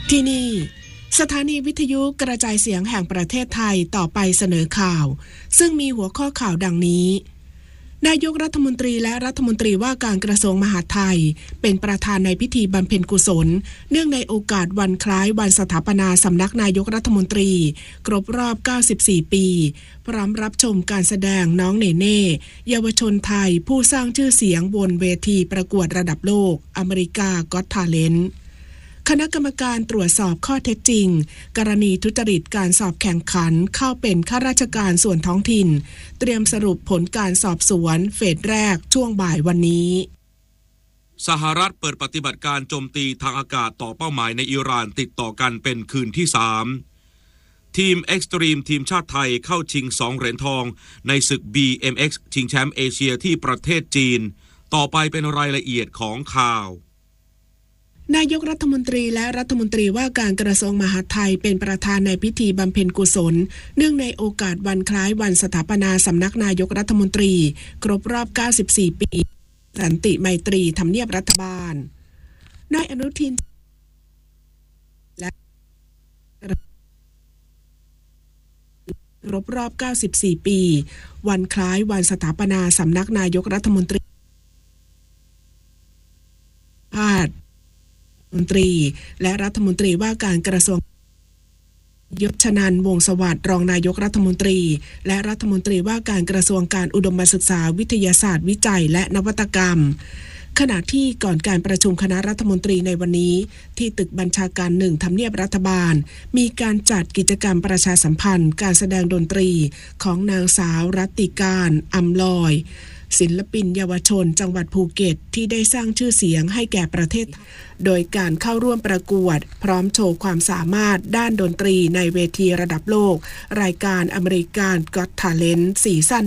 ที่นี่สถานีวิทยุกระจายเสียงแห่งประเทศไทยต่อไปเสนอข่าวซึ่งมีหัวข้อข่าวดังนี้นายกรัฐมนตรีและรัฐมนตรีว่าการกระทรวงมหาดไทยเป็นประธานในพิธีบำเพ็ญกุศลเนื่องในโอกาสวันคล้ายวันสถาปนาสำนักนายกรัฐมนตรีครบรอบ94ปีพร้อมรับชมการแสดงน้องเนเน่เยาวชนไทยผู้สร้างชื่อเสียงบนเวทีประกวดระดับโลกอเมริกาก็อตทาเลนต์คณะกรรมการตรวจสอบข้อเท็จจริงกรณีทุจริตการสอบแข่งขันเข้าเป็นข้าราชการส่วนท้องถิ่นเตรียมสรุปผลการสอบสวนเฟสแรกช่วงบ่ายวันนี้สหรัฐเปิดปฏิบัติการโจมตีทางอากาศต่อเป้าหมายในอิหร่านติดต่อกันเป็นคืนที่ 3ทีมเอ็กซ์ตรีมทีมชาติไทยเข้าชิง2เหรียญทองในศึก BMX ชิงแชมป์เอเชียที่ประเทศจีนต่อไปเป็นรายละเอียดของข่าวนายกรัฐมนตรีและรัฐมนตรีว่าการกระทรวงมหาดไทยเป็นประธานในพิธีบำเพ็ญกุศลเนื่องในโอกาสวันคล้ายวันสถาปนาสำนักนายกรัฐมนตรีครบรอบ94ปีสันติไมตรีทำเนียบรัฐบาลนายอนุทินและครบรอบ94ปีวันคล้ายวันสถาปนาสำนักนายกรัฐมนตรีมนตรีและรัฐมนตรีว่าการกระทรวงยศชนันท์วงศ์สวัสดิ์รองนายกรัฐมนตรีและรัฐมนตรีว่าการกระทรวงการอุดมศึกษาวิทยาศาสตร์วิจัยและนวัตกรรมขณะที่ก่อนการประชุมคณะรัฐมนตรีในวันนี้ที่ตึกบัญชาการ1ทำเนียบรัฐบาลมีการจัดกิจกรรมประชาสัมพันธ์การแสดงดนตรีของนางสาวรัตติการอำลอยศิลปินเยาวชนจังหวัดภูเก็ตที่ได้สร้างชื่อเสียงให้แก่ประเทศโดยการเข้าร่วมประกวดพร้อมโชว์ความสามารถด้านดนตรีในเวทีระดับโลกรายการอเมริกันก็อตทาเลนต์ซีซั่น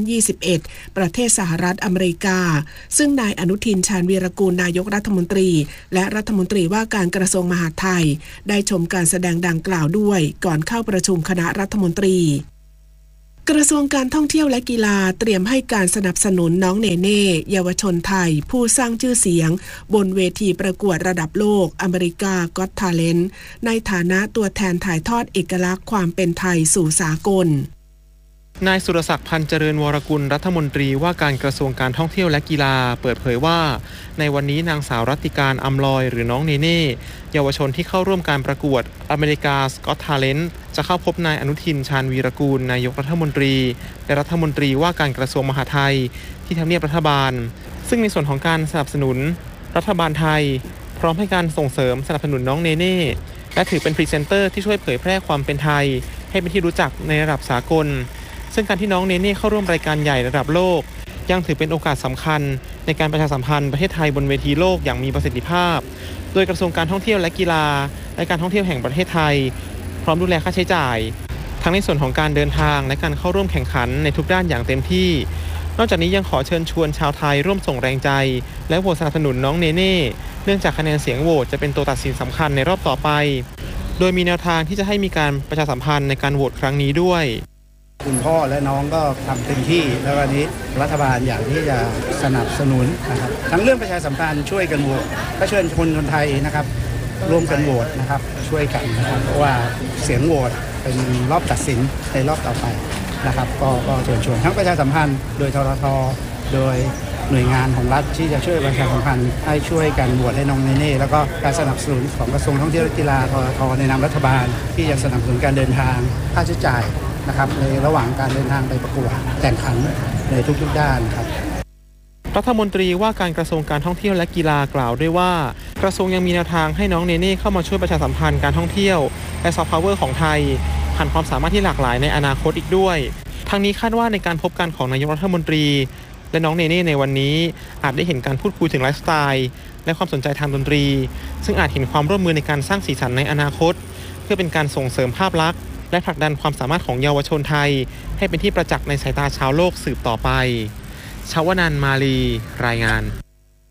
21ประเทศสหรัฐอเมริกาซึ่งนายอนุทินชาญวีรกูลนายกรัฐมนตรีและรัฐมนตรีว่าการกระทรวงมหาดไทยได้ชมการแสดงดังกล่าวด้วยก่อนเข้าประชุมคณะรัฐมนตรีกระทรวงการท่องเที่ยวและกีฬาเตรียมให้การสนับสนุนน้องเนเน่เยาวชนไทยผู้สร้างชื่อเสียงบนเวทีประกวดระดับโลกอเมริกาก็อตทาเลนต์ในฐานะตัวแทนถ่ายทอดเอกลักษณ์ความเป็นไทยสู่สากลนายสุรศักดิ์พันธ์เจริญวรกุลรัฐมนตรีว่าการกระทรวงการท่องเที่ยวและกีฬาเปิดเผยว่าในวันนี้นางสาวรัตติการอำลอยหรือน้องเนเน่เยาวชนที่เข้าร่วมการประกวดอเมริกาก็อตทาเลนต์จะเข้าพบนายอนุทินชาญวีรกูลนายกรัฐมนตรีและรัฐมนตรีว่าการกระทรวงมหาดไทยที่ทำเนียบรัฐบาลซึ่งในส่วนของการสนับสนุนรัฐบาลไทยพร้อมให้การส่งเสริมสนับสนุนน้องเนเน่และถือเป็นพรีเซนเตอร์ที่ช่วยเผยแพร่ความเป็นไทยให้เป็นที่รู้จักในระดับสากลซึ่งการที่น้องเนเน่เข้าร่วมรายการใหญ่ระดับโลกยังถือเป็นโอกาสสำคัญในการประชาสัมพันธ์ประเทศไทยบนเวทีโลกอย่างมีประสิทธิภาพโดยกระทรวงการท่องเที่ยวและกีฬาและการท่องเที่ยวแห่งประเทศไทยพร้อมดูแลค่าใช้จ่ายทั้งในส่วนของการเดินทางและการเข้าร่วมแข่งขันในทุกด้านอย่างเต็มที่นอกจากนี้ยังขอเชิญชวนชาวไทยร่วมส่งแรงใจและโหวตสนับสนุนน้องเนเน่เนื่องจากคะแนนเสียงโหวตจะเป็นตัวตัดสินสำคัญในรอบต่อไปโดยมีแนวทางที่จะให้มีการประชาสัมพันธ์ในการโหวตครั้งนี้ด้วยคุณพ่อและน้องก็ทำเต็มที่แล้ววันนี้รัฐบาลอยากที่จะสนับสนุนนะครับทั้งเรื่องประชาสัมพันธ์ช่วยกันโหวตก็เชิญคนไทยนะครับร่วมกันโหวตนะครับช่วยกันนะครับเพราะว่าเสียงโหวตเป็นรอบตัดสินในรอบต่อไปนะครับก็เชิญชวนทั้งประชาสัมพันธ์โดยททท.โดยหน่วยงานของรัฐที่จะช่วยประชาสัมพันธ์ให้ช่วยกันโหวตให้น้องเนเน่แล้วก็การสนับสนุนของกระทรวงท่องเที่ยวและกีฬาททท.ในนามรัฐบาลที่จะสนับสนุนการเดินทางค่าใช้จ่ายนะครับในระหว่างการเดินทางไปประกวดแข่งขันในทุกๆด้านครับรัฐมนตรีว่าการกระทรวงการท่องเที่ยวและกีฬากล่าวด้วยว่ากระทรวงยังมีแนวทางให้น้องเนเน่เข้ามาช่วยประชาสัมพันธ์การท่องเที่ยวและซอฟต์พาวเวอร์ของไทยผ่านความสามารถที่หลากหลายในอนาคตอีกด้วยทั้งนี้คาดว่าในการพบกันของนายกรัฐมนตรีและน้องเนเน่ในวันนี้อาจได้เห็นการพูดคุยถึงไลฟ์สไตล์และความสนใจทางดนตรีซึ่งอาจเห็นความร่วมมือในการสร้างสีสันในอนาคตเพื่อเป็นการส่งเสริมภาพลักษณ์และผลักดันความสามารถของเยาวชนไทยให้เป็นที่ประจักษ์ในสายตาชาวโลกสืบต่อไปชวนันท์ มาลีรายงาน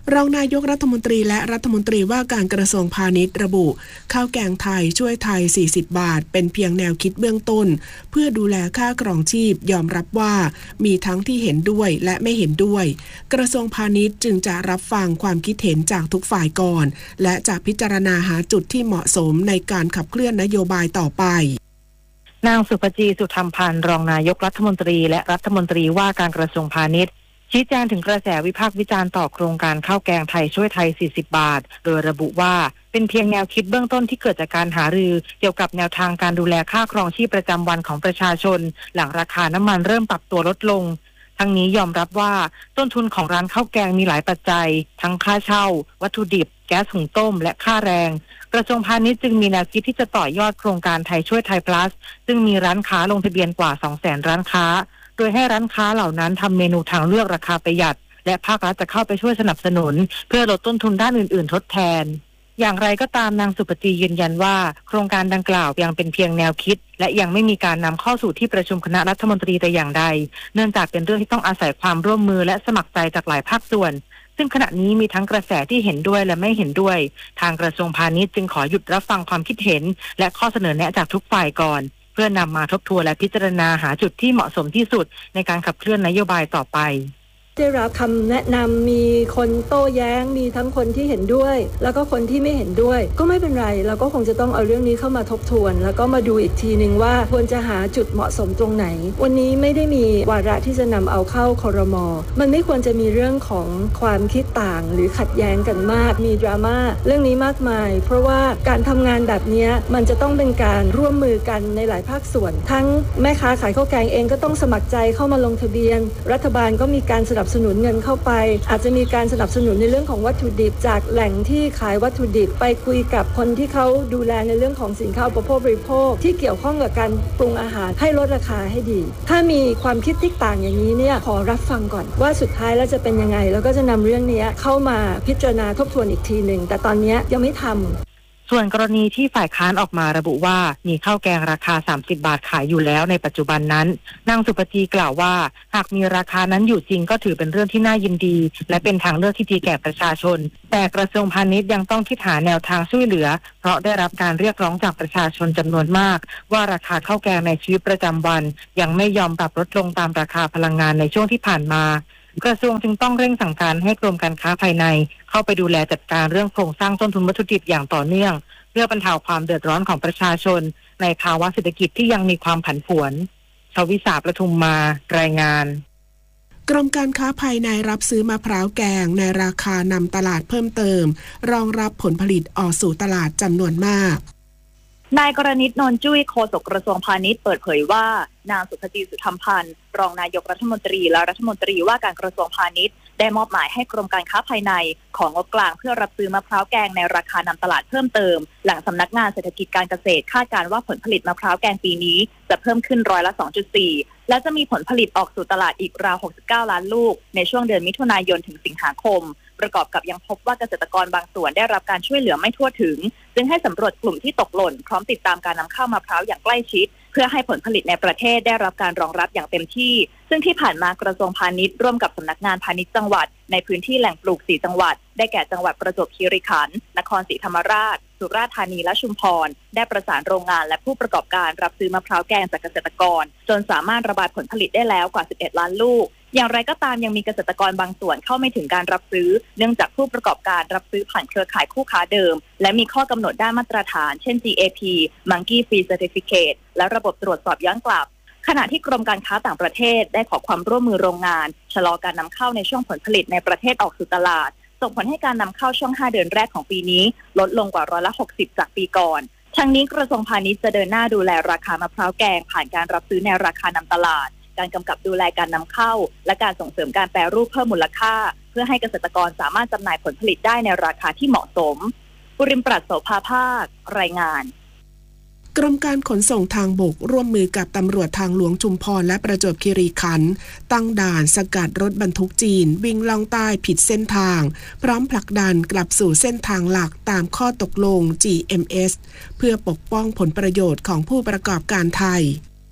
รองนายกรัฐมนตรีและรัฐมนตรีว่าการกระทรวงพาณิชย์ระบุข้าวแกงไทยช่วยไทย40 บาทเป็นเพียงแนวคิดเบื้องต้นเพื่อดูแลค่าครองชีพยอมรับว่ามีทั้งที่เห็นด้วยและไม่เห็นด้วยกระทรวงพาณิชย์จึงจะรับฟังความคิดเห็นจากทุกฝ่ายก่อนและจะพิจารณาหาจุดที่เหมาะสมในการขับเคลื่อนนโยบายต่อไปนางสุภจี สุธรรมพันธ์รองนายกรัฐมนตรีและรัฐมนตรีว่าการกระทรวงพาณิชย์ชี้แจงถึงกระแสวิพากษ์วิจารณ์ต่อโครงการข้าวแกงไทยช่วยไทย40 บาทโดยระบุว่าเป็นเพียงแนวคิดเบื้องต้นที่เกิดจากการหารือเกี่ยวกับแนวทางการดูแลค่าครองชีพประจำวันของประชาชนหลังราคาน้ำมันเริ่มปรับตัวลดลงทั้งนี้ยอมรับว่าต้นทุนของร้านข้าวแกงมีหลายปัจจัยทั้งค่าเช่าวัตถุดิบแก๊สหุงต้มและค่าแรงกระทรวงพาณิชย์จึงมีแนวคิดที่จะต่อยอดโครงการไทยช่วยไทย plus ซึ่งมีร้านค้าลงทะเบียนกว่า 200,000 ร้านค้าโดยให้ร้านค้าเหล่านั้นทำเมนูทางเลือกราคาประหยัดและภาครัฐจะเข้าไปช่วยสนับสนุนเพื่อลดต้นทุนด้านอื่นๆทดแทนอย่างไรก็ตามนางสุปจียืนยันว่าโครงการดังกล่าวยังเป็นเพียงแนวคิดและยังไม่มีการนำเข้าสู่ที่ประชุมคณะรัฐมนตรีแต่อย่างใดเนื่องจากเป็นเรื่องที่ต้องอาศัยความร่วมมือและสมัครใจจากหลายภาคส่วนซึ่งขณะนี้มีทั้งกระแสที่เห็นด้วยและไม่เห็นด้วยทางกระทรวงพาณิชย์จึงขอหยุดรับฟังความคิดเห็นและข้อเสนอแนะจากทุกฝ่ายก่อนเพื่อนำมาทบทวนและพิจารณาหาจุดที่เหมาะสมที่สุดในการขับเคลื่อนนโยบายต่อไปได้รับคำแนะนำมีคนโต้แย้งมีทั้งคนที่เห็นด้วยแล้วก็คนที่ไม่เห็นด้วยก็ไม่เป็นไรเราก็คงจะต้องเอาเรื่องนี้เข้ามาทบทวนแล้วก็มาดูอีกทีนึงว่าควรจะหาจุดเหมาะสมตรงไหนวันนี้ไม่ได้มีวาระที่จะนำเอาเข้าครม.มันไม่ควรจะมีเรื่องของความคิดต่างหรือขัดแย้งกันมากมีดราม่าเรื่องนี้มากมายเพราะว่าการทำงานแบบนี้มันจะต้องเป็นการร่วมมือกันในหลายภาคส่วนทั้งแม่ค้าขายข้าวแกงเองก็ต้องสมัครใจเข้ามาลงทะเบียนรัฐบาลก็มีการสนับสนุนเงินเข้าไปอาจจะมีการสนับสนุนในเรื่องของวัตถุดิบจากแหล่งที่ขายวัตถุดิบไปคุยกับคนที่เขาดูแลในเรื่องของสินค้าอุปโภคบริโภคที่เกี่ยวข้องกับการปรุงอาหารให้ลดราคาให้ดีถ้ามีความคิดที่ต่างอย่างนี้เนี่ยขอรับฟังก่อนว่าสุดท้ายแล้วจะเป็นยังไงแล้วก็จะนำเรื่องนี้เข้ามาพิจารณาทบทวนอีกทีนึงแต่ตอนนี้ยังไม่ทำส่วนกรณีที่ฝ่ายค้านออกมาระบุว่ามีข้าวแกงราคา30 บาทขายอยู่แล้วในปัจจุบันนั้นนางสุปจีกล่าวว่าหากมีราคานั้นอยู่จริงก็ถือเป็นเรื่องที่น่ายินดีและเป็นทางเลือกที่ดีแก่ประชาชนแต่กระทรวงพาณิชย์ยังต้องคิดหาแนวทางช่วยเหลือเพราะได้รับการเรียกร้องจากประชาชนจำนวนมากว่าราคาข้าวแกงในชีวิตประจำวันยังไม่ยอมปรับลดลงตามราคาพลังงานในช่วงที่ผ่านมากระทรวงจึงต้องเร่งสั่งการให้กรมการค้าภายในเข้าไปดูแลจัดการเรื่องโครงสร้างต้นทุนวัตถุดิบอย่างต่อเนื่องเพื่อบรรเทาความเดือดร้อนของประชาชนในภาวะเศรษฐกิจที่ยังมีความผันผวนชวิสาประทุมมารายงานกรมการค้าภายในรับซื้อมะพร้าวแกงในราคานำตลาดเพิ่มเติมรองรับผลผลิตออกสู่ตลาดจำนวนมากนายกรณิต นนท์จุ้ยโฆษกกระทรวงพาณิชย์เปิดเผยว่านางสุภจี สุธรรมพันธ์รองนายกรัฐมนตรีและรัฐมนตรีว่าการกระทรวงพาณิชย์ได้มอบหมายให้กรมการค้าภายในของงบกลางเพื่อรับซื้อมะพร้าวแกงในราคานำตลาดเพิ่มเติมหลังสำนักงานเศรษฐกิจการเกษตรคาดการณ์ว่าผลผลิตมะพร้าวแกงปีนี้จะเพิ่มขึ้น2.4%และจะมีผลผลิตออกสู่ตลาดอีกราว69 ล้านลูกในช่วงเดือนมิถุนายนถึงสิงหาคมประกอบกับยังพบว่าเกษตรกรบางส่วนได้รับการช่วยเหลือไม่ทั่วถึงจึงให้สำรวจกลุ่มที่ตกหล่นพร้อมติดตามการนำเข้ามะพร้าวอย่างใกล้ชิดเพื่อให้ผลผลิตในประเทศได้รับการรองรับอย่างเต็มที่ซึ่งที่ผ่านมากระทรวงพาณิชย์ร่วมกับสำนักงานพาณิชย์จังหวัดในพื้นที่แหล่งปลูก4จังหวัดได้แก่จังหวัดประจวบคีรีขันธ์นครศรีธรรมราชสุราษฎร์ธานีและชุมพรได้ประสานโรงงานและผู้ประกอบการรับซื้อมะพร้าวแกงจากเกษตรกรจนสามารถระบายผลผลิตได้แล้วกว่า11 ล้านลูกอย่างไรก็ตามยังมีเกษตรกรบางส่วนเข้าไม่ถึงการรับซื้อเนื่องจากผู้ประกอบการรับซื้อผ่านเครือข่ายคู่ค้าเดิมและมีข้อกำหนดด้านมาตรฐานเช่น GAP Monkey Free Certificate และระบบตรวจสอบย้อนกลับขณะที่กรมการค้าต่างประเทศได้ขอความร่วมมือโรงงานชะลอการนำเข้าในช่วงผลผลิตในประเทศออกสู่ตลาดส่งผลให้การนำเข้าช่วง5 เดือนแรกของปีนี้ลดลงกว่า60%จากปีก่อนทั้งนี้กระทรวงพาณิชย์จะเดินหน้าดูแลราคามะพร้าวแกงผ่านการรับซื้อในราคานำตลาดการกำกับดูแลการนำเข้าและการส่งเสริมการแปรรูปเพิ่มมูลค่าเพื่อให้เกษตรกรสามารถจำหน่ายผลผลิตได้ในราคาที่เหมาะสมปุริมปรัชโสภาภาครายงานกรมการขนส่งทางบกร่วมมือกับตำรวจทางหลวงชุมพรและประจวบคีรีขันธ์ตั้งด่านสกัดรถบรรทุกจีนวิ่งล่องใต้ผิดเส้นทางพร้อมผลักดันกลับสู่เส้นทางหลักตามข้อตกลง GMS เพื่อปกป้องผลประโยชน์ของผู้ประกอบการไทย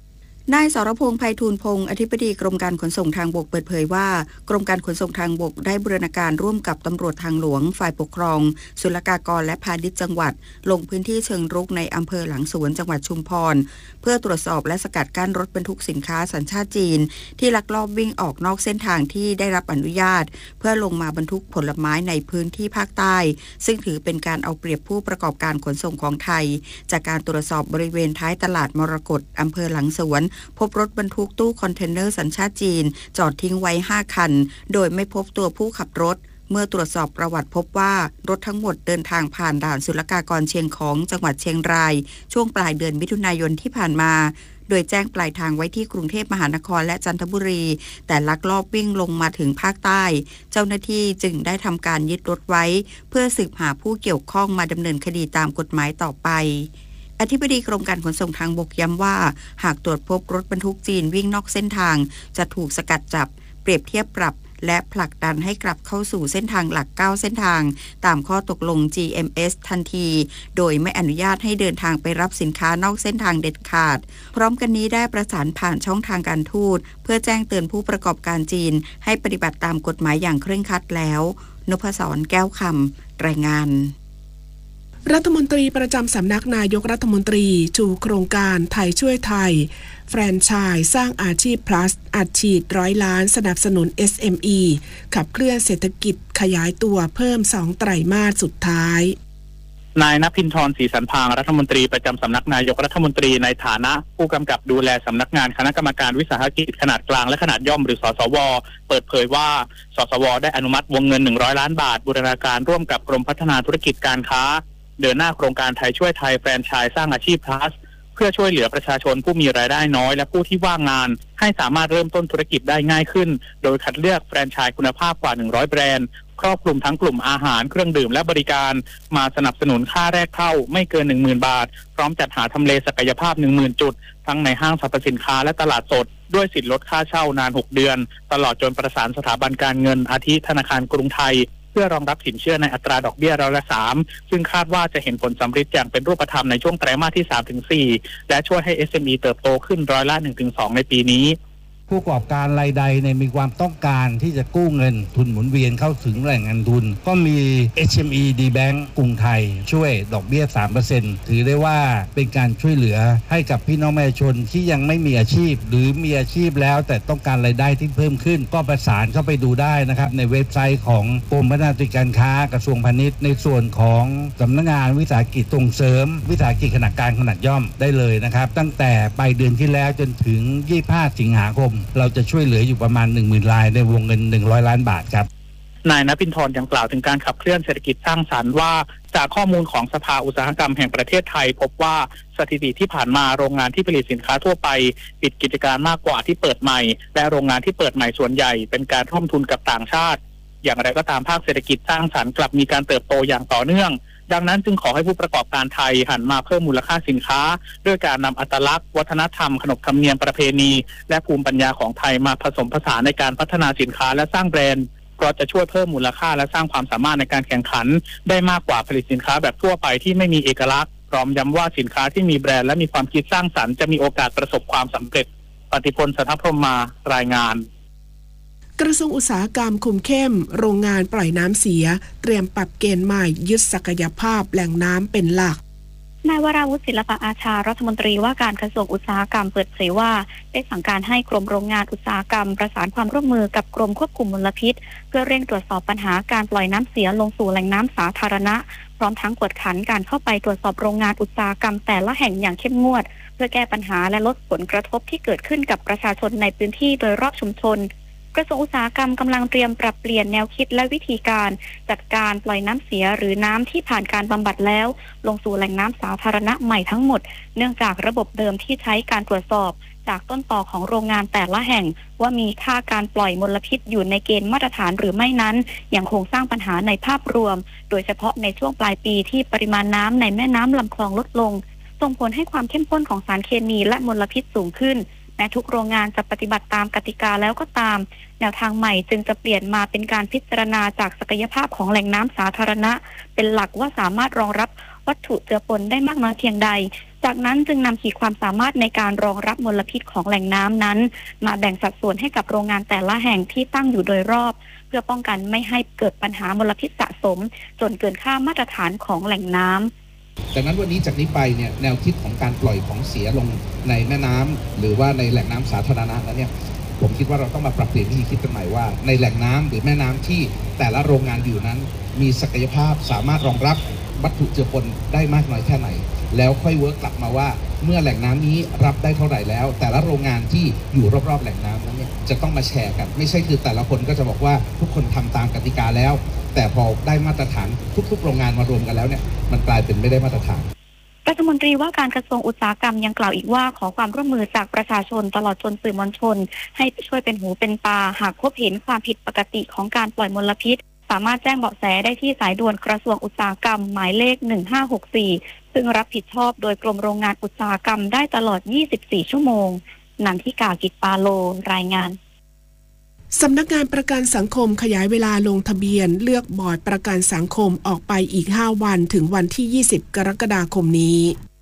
นายสรพงษ์ไพฑูรย์พงษ์อธิบดีกรมการขนส่งทางบกเปิดเผยว่ากรมการขนส่งทางบกได้บูรณาการร่วมกับตำรวจทางหลวงฝ่ายปกครองศุลกากรและพาณิชย์จังหวัดลงพื้นที่เชิงรุกในอำเภอหลังสวนจังหวัดชุมพรเพื่อตรวจสอบและสกัดกั้นรถบรรทุกสินค้าสัญชาติจีนที่ลักลอบวิ่งออกนอกเส้นทางที่ได้รับอนุญาตเพื่อลงมาบรรทุกผลไม้ในพื้นที่ภาคใต้ซึ่งถือเป็นการเอาเปรียบผู้ประกอบการขนส่งของไทยจากการตรวจสอบบริเวณท้ายตลาดมรกตอำเภอหลังสวนพบรถบรรทุกตู้คอนเทนเนอร์สัญชาติจีนจอดทิ้งไว้5คันโดยไม่พบตัวผู้ขับรถเมื่อตรวจสอบประวัติพบว่ารถทั้งหมดเดินทางผ่านด่านศุลกากรเชียงของจังหวัดเชียงรายช่วงปลายเดือนมิถุนายนที่ผ่านมาโดยแจ้งปลายทางไว้ที่กรุงเทพมหานครและจันทบุรีแต่ลักลอบวิ่งลงมาถึงภาคใต้เจ้าหน้าที่จึงได้ทำการยึดรถไว้เพื่อสืบหาผู้เกี่ยวข้องมาดำเนินคดีตามกฎหมายต่อไปอธิบดีกรมการขนส่งทางบกย้ำว่าหากตรวจพบรถบรรทุกจีนวิ่งนอกเส้นทางจะถูกสกัดจับเปรียบเทียบปรับและผลักดันให้กลับเข้าสู่เส้นทางหลัก9เส้นทางตามข้อตกลง GMS ทันทีโดยไม่อนุญาตให้เดินทางไปรับสินค้านอกเส้นทางเด็ดขาดพร้อมกันนี้ได้ประสานผ่านช่องทางการทูตเพื่อแจ้งเตือนผู้ประกอบการจีนให้ปฏิบัติตามกฎหมายอย่างเคร่งครัดแล้วนพศรแก้วคำรายงานรัฐมนตรีประจำสำนักนายกรัฐมนตรีชูโครงการไทยช่วยไทยแฟรนไชส์สร้างอาชีพ plus อัดฉีด100 ล้านสนับสนุน SME ขับเคลื่อนเศรษฐกิจขยายตัวเพิ่ม2ไตรมาสสุดท้ายนายณภินทร ศรีสันพางรัฐมนตรีประจำสำนักนายกรัฐมนตรีในฐานะผู้กำกับดูแลสำนักงานคณะกรรมการวิสาหกิจขนาดกลางและขนาดย่อมหรือสสวเปิดเผยว่าสสวได้อนุมัติวงเงิน100 ล้านบาทบูรณาการร่วมกับกรมพัฒนาธุรกิจการค้าเดินหน้าโครงการไทยช่วยไทยแฟรนไชส์สร้างอาชีพ plus เพื่อช่วยเหลือประชาชนผู้มีรายได้น้อยและผู้ที่ว่างงานให้สามารถเริ่มต้นธุรกิจได้ง่ายขึ้นโดยคัดเลือกแฟรนไชส์คุณภาพกว่า100แบรนด์ครอบคลุมทั้งกลุ่มอาหารเครื่องดื่มและบริการมาสนับสนุนค่าแรกเข้าไม่เกิน 10,000 บาทพร้อมจัดหาทำเลศักยภาพ 10,000 จุดทั้งในห้างสรรพสินค้าและตลาดสดด้วยสิทธิลดค่าเช่านาน6เดือนตลอดจนประสานสถาบันการเงินอาทิธนาคารกรุงไทยเพื่อรองรับสินเชื่อในอัตราดอกเบี้ยร้อยละ 3ซึ่งคาดว่าจะเห็นผลสำเร็จอย่างเป็นรูปธรรมในช่วงไตรมาสที่ 3-4 และช่วยให้ SME เติบโตขึ้นร้อยละ 1-2 ในปีนี้ผู้ประกอบการรายใดมีความต้องการที่จะกู้เงินทุนหมุนเวียนเข้าถึงแหล่งเงินทุนก็มี SME D Bank กรุงไทยช่วยดอกเบี้ย 3% ถือได้ว่าเป็นการช่วยเหลือให้กับพี่น้องประชาชนที่ยังไม่มีอาชีพหรือมีอาชีพแล้วแต่ต้องการรายได้ที่เพิ่มขึ้นก็ประสานเข้าไปดูได้นะครับในเว็บไซต์ของกรมพัฒนาธุรกิจการค้ากระทรวงพาณิชย์ในส่วนของสำนักงานวิสาหกิจส่งเสริมวิสาหกิจขนาดกลางขนาดย่อมได้เลยนะครับตั้งแต่ปลายเดือนที่แล้วจนถึง25 สิงหาคมเราจะช่วยเหลืออยู่ประมาณ 10,000 รายในวงเงิน100 ล้านบาทครับนายณภินทรยังกล่าวถึงการขับเคลื่อนเศรษฐกิจสร้างสรรค์ว่าจากข้อมูลของสภาอุตสาหกรรมแห่งประเทศไทยพบว่าสถิติที่ผ่านมาโรงงานที่ผลิตสินค้าทั่วไปปิดกิจการมากกว่าที่เปิดใหม่และโรงงานที่เปิดใหม่ส่วนใหญ่เป็นการร่วมทุนกับต่างชาติอย่างไรก็ตามภาคเศรษฐกิจสร้างสรรค์กลับมีการเติบโตอย่างต่อเนื่องดังนั้นจึงขอให้ผู้ประกอบการไทยหันมาเพิ่มมูลค่าสินค้าด้วยการนำอัตลักษณ์วัฒนธรรมขนบธรรมเนียมประเพณีและภูมิปัญญาของไทยมาผสมผสานในการพัฒนาสินค้าและสร้างแบรนด์เพราะจะช่วยเพิ่มมูลค่าและสร้างความสามารถในการแข่งขันได้มากกว่าผลิตสินค้าแบบทั่วไปที่ไม่มีเอกลักษณ์พร้อมย้ำว่าสินค้าที่มีแบรนด์และมีความคิดสร้างสรรค์จะมีโอกาสประสบความสำเร็จปฏิพล สัทธพรหมารายงานกระทรวงอุตสาหกรรมคุมเข้มโรงงานปล่อยน้ำเสียเตรียมปรับเกณฑ์ใหม่ยึดศักยภาพแหล่งน้ำเป็นหลักนายวราวุฒิศิลปอาชารัฐมนตรีว่าการกระทรวงอุตสาหกรรมเปิดเผยว่าได้สั่งการให้กรมโรงงานอุตสาหกรรมประสานความร่วมมือกับกรมควบคุมมลพิษเพื่อเร่งตรวจสอบปัญหาการปล่อยน้ำเสียลงสู่แหล่งน้ำสาธารณะพร้อมทั้งกวดขันการเข้าไปตรวจสอบโรงงานอุตสาหกรรมแต่ละแห่งอย่างเข้มงวดเพื่อแก้ปัญหาและลดผลกระทบที่เกิดขึ้นกับประชาชนในพื้นที่โดยรอบชุมชนกระทรวงอุตสาหกรรมกำลังเตรียมปรับเปลี่ยนแนวคิดและวิธีการจัดการปล่อยน้ำเสียหรือน้ำที่ผ่านการบำบัดแล้วลงสู่แหล่งน้ำสาธารณะใหม่ทั้งหมดเนื่องจากระบบเดิมที่ใช้การตรวจสอบจากต้นตอของโรงงานแต่ละแห่งว่ามีค่าการปล่อยมลพิษอยู่ในเกณฑ์มาตรฐานหรือไม่นั้นยังคงสร้างปัญหาในภาพรวมโดยเฉพาะในช่วงปลายปีที่ปริมาณน้ำในแม่น้ำลำคลองลดลงส่งผลให้ความเข้มข้นของสารเคมีและมลพิษสูงขึ้นแม้ทุกโรงงานจะปฏิบัติตามกติกาแล้วก็ตามแนวทางใหม่จึงจะเปลี่ยนมาเป็นการพิจารณาจากศักยภาพของแหล่งน้ำสาธารณะเป็นหลักว่าสามารถรองรับวัตถุเจือปนได้มากน้อยเพียงใดจจากนั้นจึงนำขีดความสามารถในการรองรับมลพิษของแหล่งน้ำนั้นมาแบ่งสัดส่วนให้กับโรงงานแต่ละแห่งที่ตั้งอยู่โดยรอบเพื่อป้องกันไม่ให้เกิดปัญหามลพิษสะสมจนเกินค่ามาตรฐานของแหล่งน้ำจากนั้นวันนี้จากนี้ไปเนี่ยแนวคิดของการปล่อยของเสียลงในแม่น้ำหรือว่าในแหล่งน้ำสาธารณะนั้นเนี่ยผมคิดว่าเราต้องมาปรับเปลี่ยนวิธีคิดกันใหม่ว่าในแหล่งน้ำหรือแม่น้ำที่แต่ละโรงงานอยู่นั้นมีศักยภาพสามารถรองรับวัตถุเจือปนได้มากน้อยแค่ไหนแล้วค่อยเวิร์กกลับมาว่าเมื่อแหล่งน้ำนี้รับได้เท่าไหร่แล้วแต่ละโรงงานที่อยู่รอบๆแหล่งน้ำนั้นเนี่ยจะต้องมาแชร์กันไม่ใช่คือแต่ละคนก็จะบอกว่าทุกคนทำตามกติกาแล้วแต่พอได้มาตรฐานทุกๆโรงงานมารวมกันแล้วเนี่ยมันกลายเป็นไม่ได้มาตรฐานรัฐมนตรีว่าการกระทรวงอุตสาหกรรมยังกล่าวอีกว่าขอความร่วมมือจากประชาชนตลอดจนสื่อมวลชนให้ช่วยเป็นหูเป็นตาหากพบเห็นความผิดปกติของการปล่อยมลพิษสามารถแจ้งเบาะแสได้ที่สายด่วนกระทรวงอุตสาหกรรมหมายเลข1564ซึ่งรับผิดชอบโดยกรมโรงงานอุตสาหกรรมได้ตลอด24ชั่วโมงนันทิกา กิจปาโลรายงานสำนักงานประกันสังคมขยายเวลาลงทะเบียนเลือกบอร์ดประกันสังคมออกไปอีก5วันถึงวันที่20กรกฎาคมนี้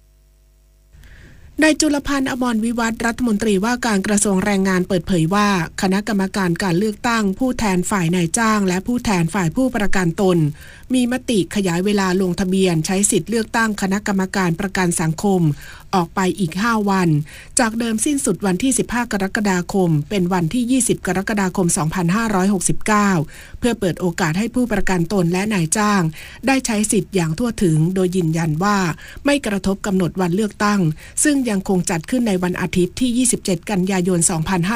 นายจุลพันธ์ อมรวิวัฒน์รัฐมนตรีว่าการกระทรวงแรงงานเปิดเผยว่าคณะกรรมการการเลือกตั้งผู้แทนฝ่ายนายจ้างและผู้แทนฝ่ายผู้ประกันตนมีมติขยายเวลาลงทะเบียนใช้สิทธิ์เลือกตั้งคณะกรรมการประกันสังคมออกไปอีก5วันจากเดิมสิ้นสุดวันที่15กรกฎาคมเป็นวันที่20กรกฎาคม2569เพื่อเปิดโอกาสให้ผู้ประกันตนและนายจ้างได้ใช้สิทธิ์อย่างทั่วถึงโดยยืนยันว่าไม่กระทบกำหนดวันเลือกตั้งซึ่งยังคงจัดขึ้นในวันอาทิตย์ที่27กันยายน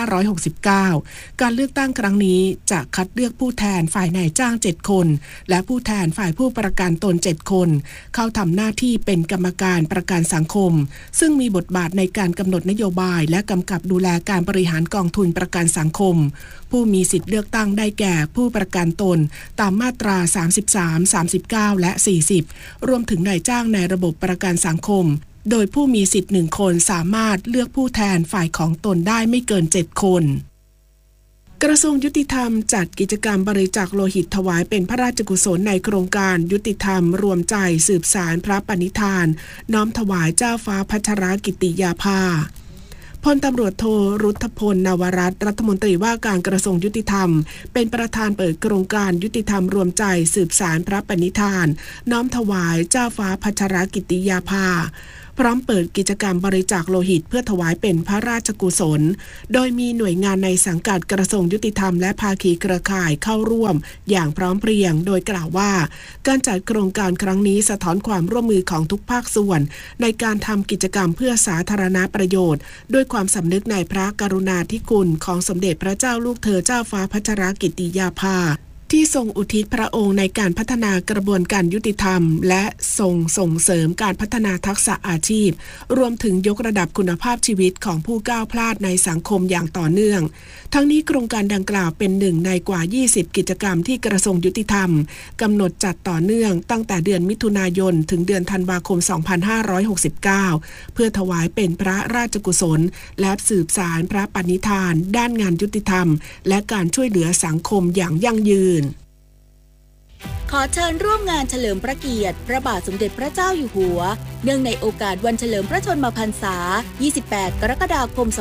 2569การเลือกตั้งครั้งนี้จะคัดเลือกผู้แทนฝ่ายนายจ้าง7คนและผู้แทนฝ่ายผู้ประกันตน7คนเข้าทำหน้าที่เป็นกรรมการประกันสังคมซึ่งมีบทบาทในการกำหนดนโยบายและกำกับดูแลการบริหารกองทุนประกันสังคมผู้มีสิทธิ์เลือกตั้งได้แก่ผู้ประกันตนตามมาตรา33 39และ40รวมถึงนายจ้างในระบบประกันสังคมโดยผู้มีสิทธิ์1คนสามารถเลือกผู้แทนฝ่ายของตนได้ไม่เกิน7คนกระทรวงยุติธรรมจัดกิจกรรมบริจาคโลหิตถวายเป็นพระราชกุศลในโครงการยุติธรรมรวมใจสืบสารพระปณิธานน้อมถวายเจ้าฟ้าพัชรกิติยาภาพลตำรวจโทรุทธพล นวรัตน์รัฐมนตรีว่าการกระทรวงยุติธรรมเป็นประธานเปิดโครงการยุติธรรมรวมใจสืบสารพระปณิธานน้อมถวายเจ้าฟ้าพัชรกิติยาภาพร้อมเปิดกิจกรรมบริจาคโลหิตเพื่อถวายเป็นพระราชกุศลโดยมีหน่วยงานในสังกัดกระทรวงยุติธรรมและภาคีเครือข่ายเข้าร่วมอย่างพร้อมเพรียงโดยกล่าวว่าการจัดโครงการครั้งนี้สะท้อนความร่วมมือของทุกภาคส่วนในการทำกิจกรรมเพื่อสาธารณประโยชน์ด้วยความสำนึกในพระกรุณาธิคุณของสมเด็จพระเจ้าลูกเธอเจ้าฟ้าพัชรกิติยาภาที่ทรงอุทิศพระองค์ในการพัฒนากระบวนการยุติธรรมและส่งเสริมการพัฒนาทักษะอาชีพรวมถึงยกระดับคุณภาพชีวิตของผู้ก้าวพลาดในสังคมอย่างต่อเนื่องทั้งนี้โครงการดังกล่าวเป็นหนึ่งในกว่า20กิจกรรมที่กระทรวงยุติธรรมกำหนดจัดต่อเนื่องตั้งแต่เดือนมิถุนายนถึงเดือนธันวาคม2569เพื่อถวายเป็นพระราชกุศลและสืบสารพระปณิธานด้านงานยุติธรรมและการช่วยเหลือสังคมอย่างยั่งยืนขอเชิญร่วมงานเฉลิมพระเกียรติพระบาทสมเด็จพระเจ้าอยู่หัวเนื่องในโอกาสวันเฉลิมพระชนมพรรษา28กรกฎาคม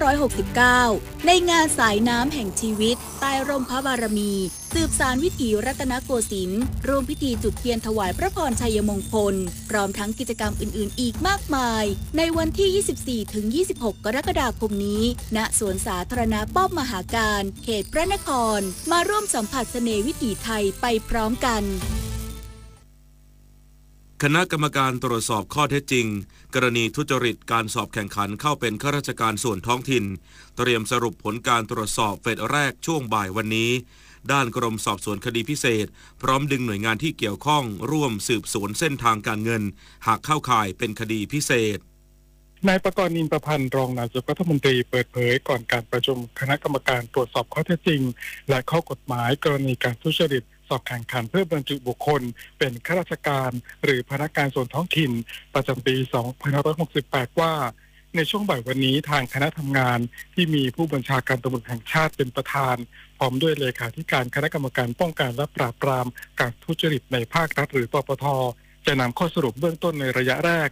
2569ในงานสายน้ำแห่งชีวิตใต้ร่มพระบารมีสืบสารวิถีรัตนโกสินทร์ร่วมพิธีจุดเทียนถวายพระพรชัยมงคลพร้อมทั้งกิจกรรมอื่นๆอีกมากมายในวันที่24ถึง26กรกฎาคมนี้ณสวนสาธารณะป้อมมหาการเขตพระนครมาร่วมสัมผัสเสน่ห์วิถีไทยไปพร้อมกันคณะกรรมการตรวจสอบข้อเท็จจริงกรณีทุจริตการสอบแข่งขันเข้าเป็นข้าราชการส่วนท้องถิ่นเตรียมสรุปผลการตรวจสอบเฟสแรกช่วงบ่ายวันนี้ด้านกรมสอบสวนคดีพิเศษพร้อมดึงหน่วยงานที่เกี่ยวข้องร่วมสืบสวนเส้นทางการเงินหากเข้าข่ายเป็นคดีพิเศษนายประกรณ์ นินประพันธ์รองนายกรัฐมนตรีเปิดเผยก่อนการประชุมคณะกรรมการตรวจสอบข้อเท็จจริงและข้อกฎหมายกรณีการทุจริตสอบแข่งขันเพื่อบรรจุบุคคลเป็นข้าราชการหรือพนักงานส่วนท้องถิ่นประจำปี 2568 ว่าในช่วงบ่ายวันนี้ทางคณะทำงานที่มีผู้บัญชาการตำรวจแห่งชาติเป็นประธานพร้อมด้วยเลขาธิการคณะกรรมการป้องกันและปราบปรามการทุจริตในภาครัฐหรือปปท.จะนำข้อสรุปเบื้องต้นในระยะแรก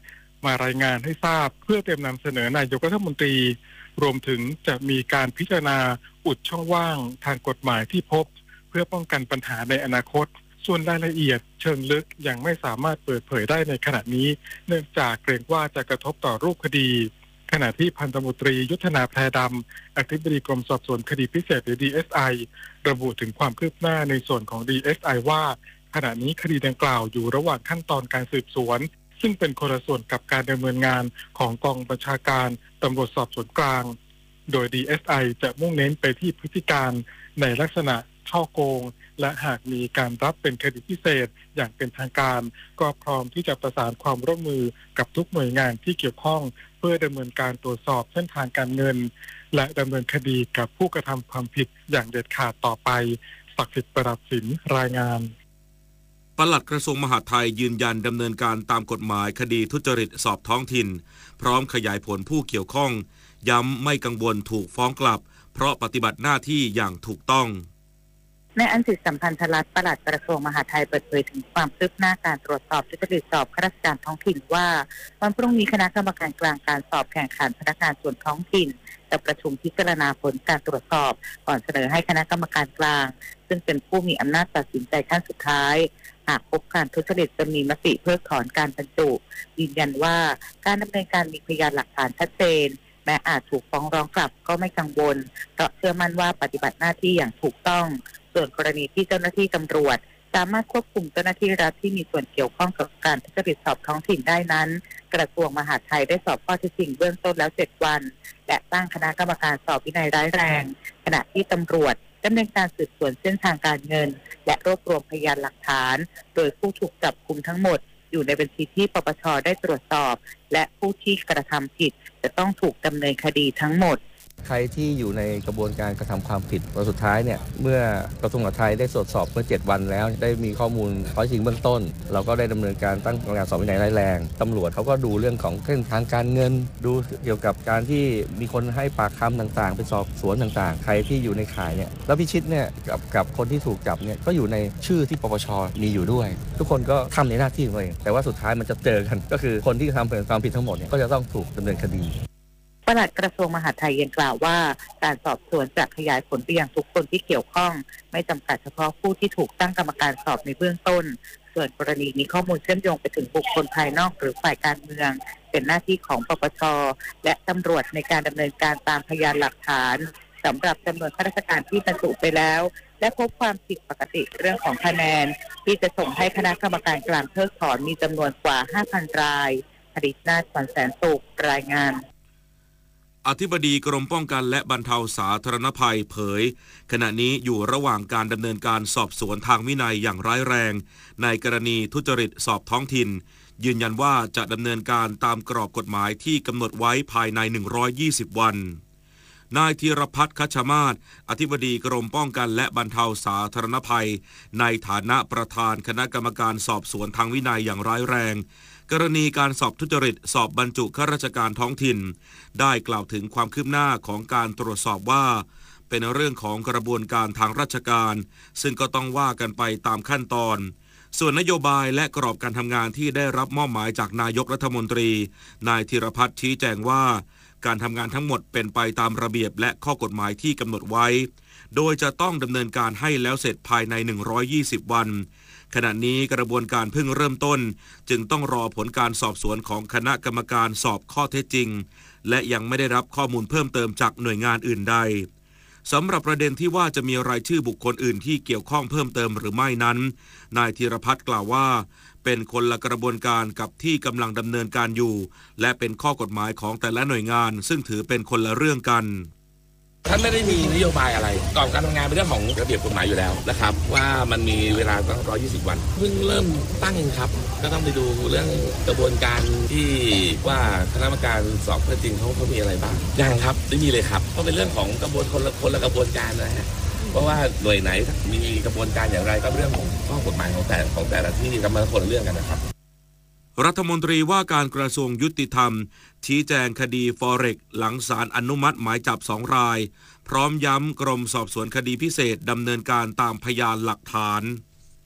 มารายงานให้ทราบเพื่อเตรียมนำเสนอนายกรัฐมนตรีรวมถึงจะมีการพิจารณาอุดช่องว่างทางกฎหมายที่พบเพื่อป้องกันปัญหาในอนาคตส่วนรายละเอียดเชิงลึกยังไม่สามารถเปิดเผยได้ในขณะนี้เนื่องจากเกรงว่าจะกระทบต่อรูปคดีขณะที่พันตำรวจตรียุทธนาแพรดำอธิบดีกรมสอบสวนคดีพิเศษหรือ DSI ระบุถึงความคืบหน้าในส่วนของ DSI ว่าขณะนี้คดีดังกล่าวอยู่ระหว่างขั้นตอนการสืบสวนซึ่งเป็นคนละส่วนกับการดำเนินงานของกองบัญชาการตำรวจสอบสวนกลางโดย DSI จะมุ่งเน้นไปที่พฤติการในลักษณะช่อโกงและหากมีการรับเป็นคดีพิเศษอย่างเป็นทางการก็พร้อมที่จะประสานความร่วมมือกับทุกหน่วยงานที่เกี่ยวข้องเพื่อดำเนินการตรวจสอบเส้นทางการเงินและดำเนินคดีกับผู้กระทำความผิดอย่างเด็ดขาดต่อไปศักดิ์สิทธิ์ประดับศิลป์รายงานปลัดกระทรวงมหาดไทยยืนยันดำเนินการตามกฎหมายคดีทุจริตสอบท้องถิ่นพร้อมขยายผลผู้เกี่ยวข้องย้ำไม่กังวลถูกฟ้องกลับเพราะปฏิบัติหน้าที่อย่างถูกต้องในอันสิทธิสัมพันธรัฐปลัดกระทรวงมหาดไทยเปิดเผยถึงความคืบหน้าการตรวจสอบทุจริตสอบข้าราชการท้องถิ่นว่าวันพรุ่งนี้คณะกรรมการกลางการสอบแข่งขันพนักงานส่วนท้องถิ่นจะประชุมพิจารณาผลการตรวจสอบก่อนเสนอให้คณะกรรมการกลางซึ่งเป็นผู้มีอำนาจตัดสินใจขั้นสุดท้ายหากพบการทุจริตจะมีมติเพิกถอนการบรรจุยืนยันว่าการดำเนินการมีพยานหลักฐานชัดเจนแม้อาจถูกฟ้องร้องกลับก็ไม่กังวลเพราะเชื่อมั่นว่าปฏิบัติหน้าที่อย่างถูกต้องส่วนกรณีที่เจ้าหน้าที่ตำรวจสามารถควบคุมเจ้าหน้าที่รัฐที่มีส่วนเกี่ยวข้องกับการทุจริตสอบท้องถิ่นได้นั้นกระทรวงมหาดไทยได้สอบข้อเท็จจริงเบื้องต้นแล้ว7วันและตั้งคณะกรรมการสอบวินัยร้ายแรงขณะที่ตำรวจดำเนินการสืบสวนเส้นทางการเงินและรวบรวมพยานหลักฐานโดยผู้ถูกจับกุมทั้งหมดอยู่ในบัญชีที่ปปช.ได้ตรวจสอบและผู้ที่กระทำผิดจะต้องถูกดำเนินคดีทั้งหมดใครที่อยู่ในกระบวนการกระทำความผิดวันสุดท้ายเนี่ยเมื่อกระทรวงมหาดไทยได้ตรวจสอบเมื่อ7วันแล้วได้มีข้อมูลข้อจริงเบื้องต้นเราก็ได้ดำเนินการตั้งกรรมการสอบวินัยร้ายแรงตำรวจเขาก็ดูเรื่องของเส้นทางการเงินดูเกี่ยวกับการที่มีคนให้ปากคำต่างๆไปสอบสวนต่างๆใครที่อยู่ในข่ายเนี่ยแล้วพิชิตเนี่ยกับคนที่ถูกจับเนี่ยก็อยู่ในชื่อที่ปปช.มีอยู่ด้วยทุกคนก็ทำในหน้าที่ของตัวเองแต่ว่าสุดท้ายมันจะเจอกันก็คือคนที่ทำความผิดทั้งหมดเนี่ยก็จะต้องถูกดำเนินคดีปลัดกระทรวงมหาดไทยยังกล่าวว่าการสอบสวนจะขยายผลไปยังทุกคนที่เกี่ยวข้องไม่จำกัดเฉพาะผู้ที่ถูกตั้งกรรมการสอบในเบื้องต้นส่วนกรณีมีข้อมูลเชื่อมโยงไปถึงบุคคลภายนอกหรือฝ่ายการเมืองเป็นหน้าที่ของปปช.และตำรวจในการดำเนินการตามพยานหลักฐานสำหรับจำนวนข้าราชการที่บรรจุไปแล้วและพบความผิดปกติเรื่องของคะแนนที่จะส่งให้คณะกรรมการกลางเพิกถอนมีจำนวนกว่า 5,000 รายอดิษฐ์นาถ ขวัญแสนสุขรายงานอธิบดีกรมป้องกันและบรรเทาสาธารณภัยเผยขณะนี้อยู่ระหว่างการดำเนินการสอบสวนทางวินัยอย่างร้ายแรงในกรณีทุจริตสอบท้องถิ่นยืนยันว่าจะดำเนินการตามกรอบกฎหมายที่กำหนดไว้ภายใน120วันนายธีรพัฒน์ คัชมาศอธิบดีกรมป้องกันและบรรเทาสาธารณภัยในฐานะประธานคณะกรรมการสอบสวนทางวินัยอย่างร้ายแรงกรณีการสอบทุจริตสอบบรรจุข้าราชการท้องถิ่นได้กล่าวถึงความคืบหน้าของการตรวจสอบว่าเป็นเรื่องของกระบวนการทางราชการซึ่งก็ต้องว่ากันไปตามขั้นตอนส่วนนโยบายและกรอบการทำงานที่ได้รับมอบหมายจากนายกรัฐมนตรีนายธีรพัฒน์ชี้แจงว่าการทำงานทั้งหมดเป็นไปตามระเบียบและข้อกฎหมายที่กำหนดไว้โดยจะต้องดำเนินการให้แล้วเสร็จภายใน120วันขณะนี้กระบวนการเพิ่งเริ่มต้นจึงต้องรอผลการสอบสวนของคณะกรรมการสอบข้อเท็จจริงและยังไม่ได้รับข้อมูลเพิ่มเติมจากหน่วยงานอื่นใดสำหรับประเด็นที่ว่าจะมีรายชื่อบุคคลอื่นที่เกี่ยวข้องเพิ่มเติมหรือไม่นั้นนายธีรพัฒน์กล่าวว่าเป็นคนละกระบวนการกับที่กำลังดำเนินการอยู่และเป็นข้อกฎหมายของแต่ละหน่วยงานซึ่งถือเป็นคนละเรื่องกันท่านไม่ได้มีนโยบายอะไรกรอบการทำงานเป็นเรื่องของระเบียบกฎหมายอยู่แล้วนะครับว่ามันมีเวลาตั้ง120วันเพิ่งเริ่มตั้งเองครับก็ต้องไปดูเรื่องกระบวนการที่ว่าคณะกรรมการสอบข้อจริงเขามีอะไรบ้างยังครับไม่มีเลยครับเพราะเป็นเรื่องของกระบวนคนละกระบวนการนะฮะเพราะว่าหน่วยไหนมีกระบวนการอย่างไรก็เรื่องของข้อกฎหมายของแต่ละที่ก็มาคนละเรื่องกันนะครับรัฐมนตรีว่าการกระทรวงยุติธรรมชี้แจงคดีฟอเร็กหลังศาลอนุมัติหมายจับ2รายพร้อมย้ำกรมสอบสวนคดีพิเศษดำเนินการตามพยานหลักฐานผ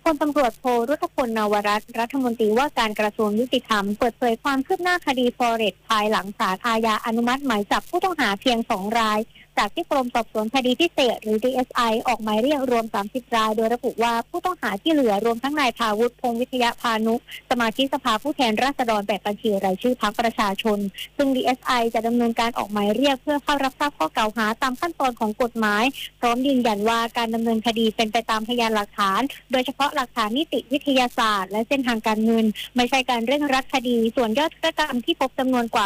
ลตำรวจโทรุตพล นวรัตน์รัฐมนตรีว่าการกระทรวงยุติธรรมเปิดเผยความคืบหน้าคดีฟอเร็กซ์ภายหลังศาลอาญาอนุมัติหมายจับผู้ต้องหาเพียง2 รายจากที่กรมสอบสวนคดีพิเศษหรือ DSI ออกหมายเรียกรวม30 รายโดยระบุว่าผู้ต้องหาที่เหลือรวมทั้งนายภาวุฒิ พงษ์วิทยาพานุสมาชิกสภาผู้แทนราษฎรแบบบัญชีรายชื่อพรรคประชาชนซึ่ง DSI จะดำเนินการออกหมายเรียกเพื่อเข้ารับทราบข้อกล่าวหาตามขั้นตอนของกฎหมายพร้อมยืนยันว่าการดำเนินคดีเป็นไปตามพยานหลักฐานโดยเฉพาะหลักฐานนิติวิทยาศาสตร์และเส้นทางการเงินไม่ใช่การเร่งรัดคดีส่วนยอดธุรกรรมที่พบจำนวนกว่า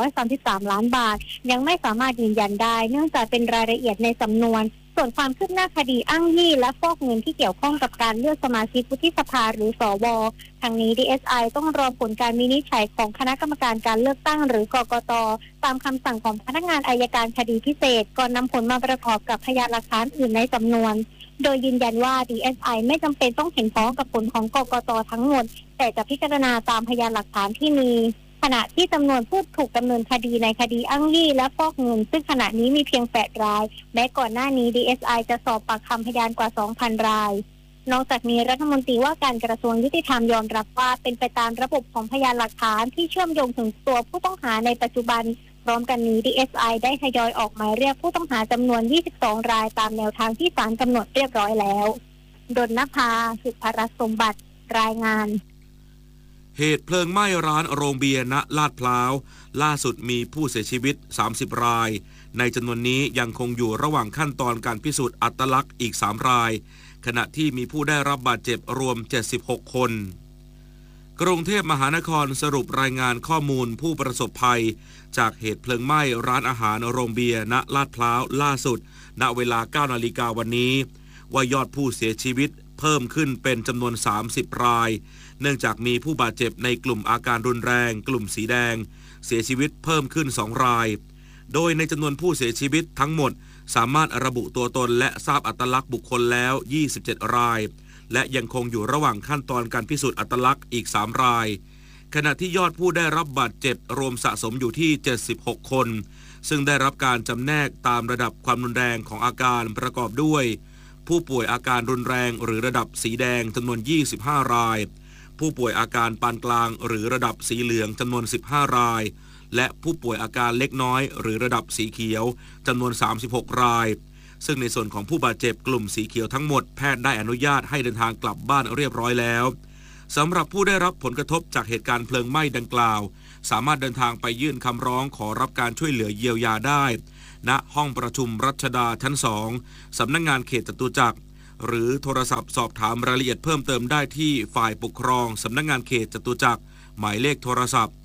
833 ล้านบาทยังไม่สามารถยืนยันได้เนื่องจากเป็นรายละเอียดในสำนวนส่วนความคืบหน้าคดีอ้างยี่และฟอกเงินที่เกี่ยวข้องกับการเลือกสมาชิกวุฒิสภาหรือสวทางนี้ DSI ต้องรอผลการวินิจฉัยของคณะกรรมการการเลือกตั้งหรือกกต.ตามคำสั่งของพนักงานอัยการคดีพิเศษก่อนนำผลมาประกอบกับพยานหลักฐานอื่นในสำนวนโดยยืนยันว่า DSI ไม่จำเป็นต้องเห็นพ้องกับผลของกกต.ทั้งหมดแต่จะพิจารณาตามพยานหลักฐานที่มีขณะที่จำนวนผู้ถูกดำเนินคดีในคดีอ้างยี่และฟอกเงินซึ่งขณะนี้มีเพียง8 รายแม้ก่อนหน้านี้ DSI จะสอบปากคำพยานกว่า 2,000 รายนอกจากนี้รัฐมนตรีว่าการกระทรวงยุติธรรมยอมรับว่าเป็นไปตามระบบของพยานหลักฐานที่เชื่อมโยงถึงตัวผู้ต้องหาในปัจจุบันพร้อมกันนี้ DSI ได้ทยอยออกหมายเรียกผู้ต้องหาจำนวน22 รายตามแนวทางที่ศาลกำหนดเรียบร้อยแล้วดลนภา สุภรัตน์สมบัติรายงานเหตุเพลิงไหม้ร้านโรงเบียร์ณลาดพร้าวล่าสุดมีผู้เสียชีวิต30 รายในจำนวนนี้ยังคงอยู่ระหว่างขั้นตอนการพิสูจน์อัตลักษณ์อีก3 รายขณะที่มีผู้ได้รับบาดเจ็บรวม76 คนกรุงเทพมหานครสรุปรายงานข้อมูลผู้ประสบภัยจากเหตุเพลิงไหม้ร้านอาหารโรงเบียร์ณลาดพร้าวล่าสุดณเวลา 9 นาฬิกาวันนี้ว่ายอดผู้เสียชีวิตเพิ่มขึ้นเป็นจำนวน30 รายเนื่องจากมีผู้บาดเจ็บในกลุ่มอาการรุนแรงกลุ่มสีแดงเสียชีวิตเพิ่มขึ้น2 รายโดยในจำนวนผู้เสียชีวิตทั้งหมดสามารถระบุตัวตนและทราบอัตลักษณ์บุคคลแล้ว27 รายและยังคงอยู่ระหว่างขั้นตอนการพิสูจน์อัตลักษณ์อีก3 รายขณะที่ยอดผู้ได้รับบาดเจ็บรวมสะสมอยู่ที่76 คนซึ่งได้รับการจำแนกตามระดับความรุนแรงของอาการประกอบด้วยผู้ป่วยอาการรุนแรงหรือระดับสีแดงจำนวน25 รายผู้ป่วยอาการปานกลางหรือระดับสีเหลืองจำนวน15 รายและผู้ป่วยอาการเล็กน้อยหรือระดับสีเขียวจำนวน36 รายซึ่งในส่วนของผู้บาดเจ็บกลุ่มสีเขียวทั้งหมดแพทย์ได้อนุญาตให้เดินทางกลับบ้านเรียบร้อยแล้วสำหรับผู้ได้รับผลกระทบจากเหตุการณ์เพลิงไหม้ดังกล่าวสามารถเดินทางไปยื่นคำร้องขอรับการช่วยเหลือเยียวยาได้ณห้องประชุมรัชดาชั้น2สำนักงานเขตจตุจักรหรือโทรศัพท์สอบถามรายละเอียดเพิ่มเติมได้ที่ฝ่ายปกครองสำนักงานเขตจตุจักรหมายเลขโทรศัพท์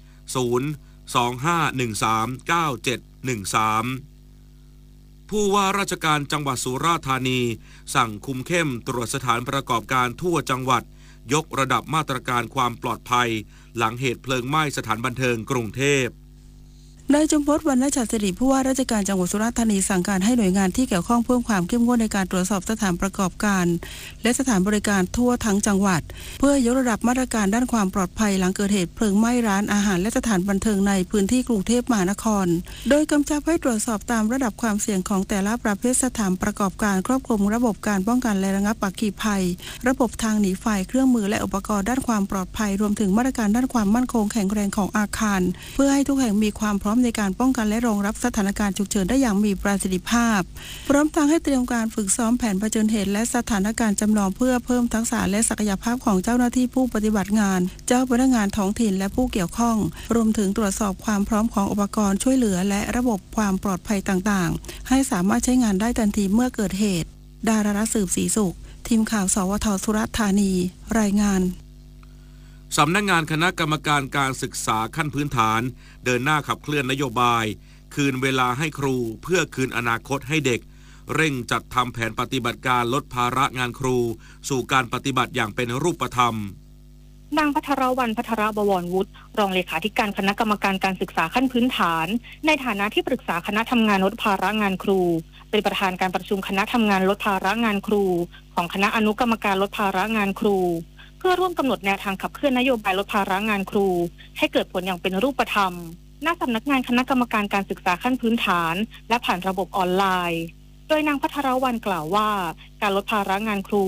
025139713ผู้ว่าราชการจังหวัดสุราษฎร์ธานีสั่งคุมเข้มตรวจสถานประกอบการทั่วจังหวัดยกระดับมาตรการความปลอดภัยหลังเหตุเพลิงไหม้สถานบันเทิงกรุงเทพนายจุมพจน์ วรรณฉัตรศิริผู้ว่าราชการจังหวัดสุราษฎร์ธานีสั่งการให้หน่วยงานที่เกี่ยวข้องเพิ่มความเข้มงวดในการตรวจสอบสถานประกอบการและสถานบริการทั่วทั้งจังหวัดเพื่อยกระดับมาตรการด้านความปลอดภัยหลังเกิดเหตุเพลิงไหม้ร้านอาหารและสถานบันเทิงในพื้นที่กรุงเทพมหานครโดยกำชับให้ตรวจสอบตามระดับความเสี่ยงของแต่ละประเภทสถานประกอบการครอบคลุมระบบการป้องกันและระงับอัคคีภัยระบบทางหนีไฟเครื่องมือและอุปกรณ์ด้านความปลอดภัยรวมถึงมาตรการด้านความมั่นคงแข็งแรงของอาคารเพื่อให้ทุกแห่งมีความพร้อมในการป้องกันและรองรับสถานการณ์ฉุกเฉินได้อย่างมีประสิทธิภาพพร้อมทั้งให้เตรียมการฝึกซ้อมแผนเผชิญเหตุและสถานการณ์จำลองเพื่อเพิ่มทักษะและศักยภาพของเจ้าหน้าที่ผู้ปฏิบัติงานเจ้าพนักงานท้องถิ่นและผู้เกี่ยวข้องรวมถึงตรวจสอบความพร้อมของอุปกรณ์ช่วยเหลือและระบบความปลอดภัยต่างๆให้สามารถใช้งานได้ทันทีเมื่อเกิดเหตุดารารัตน์สืบศรีสุขทีมข่าวสวท.สุราษฎร์ธานีรายงานสำนักงานคณะกรรมการการศึกษาขั้นพื้นฐานเดินหน้าขับเคลื่อนนโยบายคืนเวลาให้ครูเพื่อคืนอนาคตให้เด็กเร่งจัดทำแผนปฏิบัติการลดภาระงานครูสู่การปฏิบัติอย่างเป็นรูปธรรมนางภัทรวรรณ ภัทรบวรวุฒิรองเลขาธิการคณะกรรมการการศึกษาขั้นพื้นฐานในฐานะที่ปรึกษาคณะทำงานลดภาระงานครูเป็นประธานการประชุมคณะทำงานลดภาระงานครูของคณะอนุกรรมการลดภาระงานครูเพื่อร่วมกำหนดแนวทางขับเคลื่อนนโยบายลดภาระงานครูให้เกิดผลอย่างเป็นรูปธรรมณสำนักงานคณะกรรมการการศึกษาขั้นพื้นฐานและผ่านระบบออนไลน์โดยนางภัทรวรรณกล่าวว่าการลดภาระงานครู